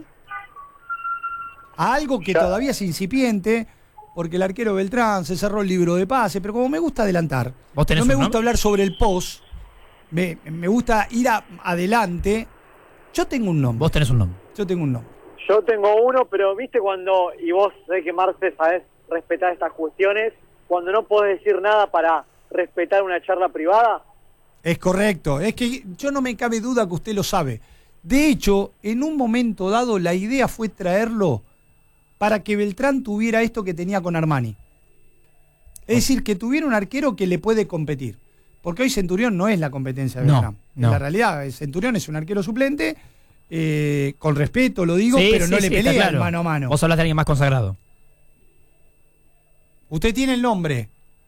A algo que Ya. todavía es incipiente, porque el arquero Beltrán se cerró el libro de pase, pero como me gusta adelantar, ¿Vos tenés no me un gusta nombre? hablar sobre el post, me, me gusta ir a- adelante. Yo tengo un nombre. Vos tenés un nombre. Yo tengo un nombre. Yo tengo uno, pero viste cuando, y vos sabés que Marce sabés respetar estas cuestiones, cuando no podés decir nada para respetar una charla privada. Es correcto. Es que yo no me cabe duda que usted lo sabe. De hecho, en un momento dado, la idea fue traerlo para que Beltrán tuviera esto que tenía con Armani. Es decir, que tuviera un arquero que le puede competir. Porque hoy Centurión no es la competencia de No, Beltrán. no. En la realidad, el Centurión es un arquero suplente, eh, con respeto lo digo, Sí, pero sí, no sí, le está pelea claro. mano a mano. Vos hablas de alguien más consagrado. Usted tiene el nombre.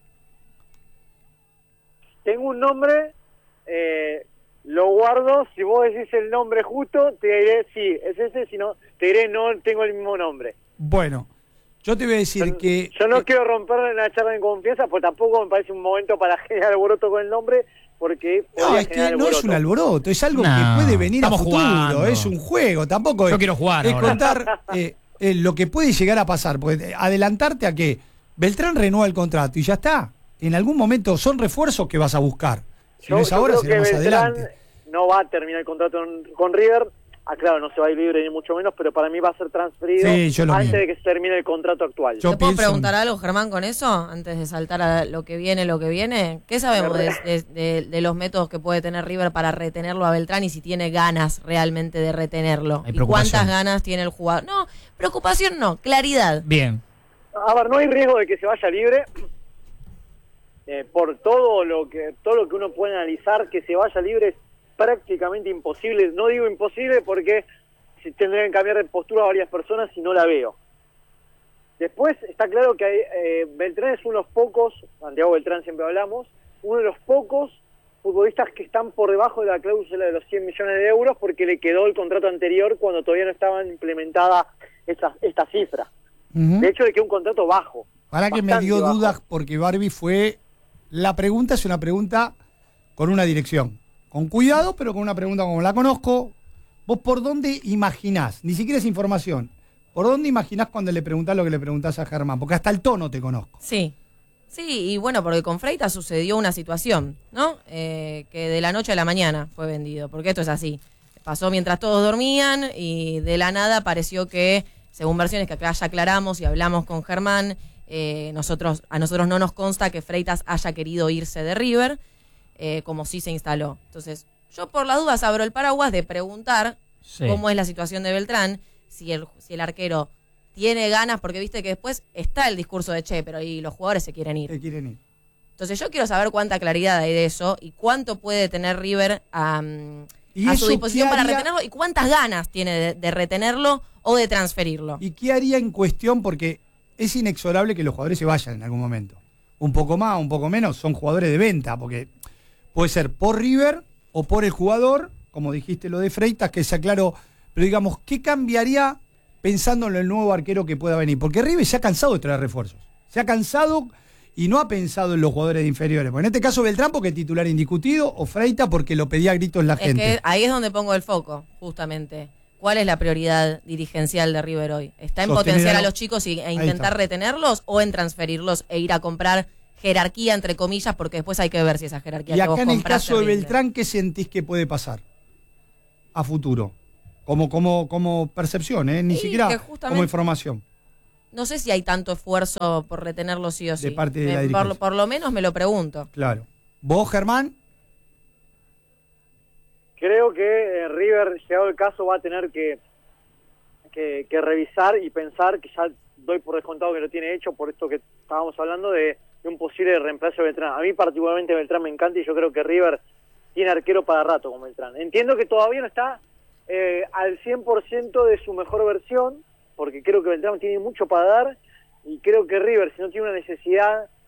Tengo un nombre, eh, lo guardo, si vos decís el nombre justo, te diré sí, es ese, si no, te diré no tengo el mismo nombre. Bueno, yo te voy a decir Yo, que... yo no eh, quiero romper la charla en confianza, pues tampoco me parece un momento para generar alboroto con el nombre, porque No, podría es que generar no es alboroto. un alboroto, es algo No, que puede venir a estamos futuro, jugando. es un juego, tampoco Yo es, quiero jugar es ahora. contar eh, eh, lo que puede llegar a pasar, porque adelantarte a que Beltrán renueva el contrato y ya está. En algún momento son refuerzos que vas a buscar. Si Yo, no es yo ahora, creo será que más Beltrán adelante. no va a terminar el contrato en- con River. Ah, claro, no se va a ir libre ni mucho menos, pero para mí va a ser transferido Sí, yo lo antes mismo. de que se termine el contrato actual. Yo ¿Te puedo pienso- preguntar algo, Germán, con eso? Antes de saltar a lo que viene, lo que viene. ¿Qué sabemos de, de- de- de los métodos que puede tener River para retenerlo a Beltrán y si tiene ganas realmente de retenerlo? Hay ¿Y preocupación. cuántas ganas tiene el jugador? No, preocupación no, claridad. Bien. A ver, no hay riesgo de que se vaya libre. Eh, por todo lo que todo lo que uno puede analizar, que se vaya libre es prácticamente imposible. No digo imposible porque se tendrían que cambiar de postura a varias personas y no la veo. Después está claro que hay, eh, Beltrán es uno de los pocos, Santiago Beltrán siempre hablamos, uno de los pocos futbolistas que están por debajo de la cláusula de los cien millones de euros porque le quedó el contrato anterior cuando todavía no estaba implementada esta, esta cifra. Ujú. De hecho, le quedó un contrato bajo. Para que me bastante dio bajo. dudas porque Barbie fue... La pregunta es una pregunta con una dirección. Con cuidado, pero con una pregunta como la conozco. ¿Vos por dónde imaginás? Ni siquiera es información. ¿Por dónde imaginás cuando le preguntás lo que le preguntás a Germán? Porque hasta el tono te conozco. Sí. Sí, y bueno, porque con Freitas sucedió una situación, ¿no? Eh, que de la noche a la mañana fue vendido, porque esto es así. Pasó mientras todos dormían y de la nada pareció que, según versiones que acá ya aclaramos y hablamos con Germán, eh, nosotros a nosotros no nos consta que Freitas haya querido irse de River, eh, como sí se instaló. Entonces, yo por las dudas abro el paraguas de preguntar Sí. cómo es la situación de Beltrán, si el, si el arquero tiene ganas, porque viste que después está el discurso de che, pero ahí los jugadores se quieren ir. ¿Qué quieren ir? Entonces yo quiero saber cuánta claridad hay de eso y cuánto puede tener River um, ¿Y a eso su disposición qué para haría? retenerlo y cuántas ganas tiene de, de retenerlo o de transferirlo. ¿Y qué haría en cuestión? Porque es inexorable que los jugadores se vayan en algún momento. Un poco más, un poco menos, son jugadores de venta, porque puede ser por River o por el jugador, como dijiste lo de Freitas, que se aclaró. Pero digamos, ¿qué cambiaría pensando en el nuevo arquero que pueda venir? Porque River se ha cansado de traer refuerzos. Se ha cansado y no ha pensado en los jugadores de inferiores. Porque en este caso Beltrán porque es titular indiscutido, o Freitas porque lo pedía a gritos la Es gente. que ahí es donde pongo el foco, justamente. ¿Cuál es la prioridad dirigencial de River hoy? ¿Está en Sostener potenciar a a lo- los chicos y, e Ahí intentar está. retenerlos o en transferirlos e ir a comprar jerarquía, entre comillas, porque después hay que ver si esa jerarquía Y que vos acá en el comprás caso de te rinde? Beltrán, ¿qué sentís que puede pasar a futuro? Como, como, como percepción, ¿eh? Ni Sí, siquiera que justamente- como información. No sé si hay tanto esfuerzo por retenerlo sí o sí. De parte de Me- la por, dirigencia. por lo menos me lo pregunto. Claro. ¿Vos, Germán? Creo que eh, River, llegado el caso, va a tener que, que, que revisar y pensar que ya doy por descontado que lo tiene hecho por esto que estábamos hablando de, de un posible reemplazo de Beltrán. A mí particularmente Beltrán me encanta y yo creo que River tiene arquero para rato con Beltrán. Entiendo que todavía no está eh, al cien por ciento de su mejor versión, porque creo que Beltrán tiene mucho para dar, y creo que River, si no tiene una necesidad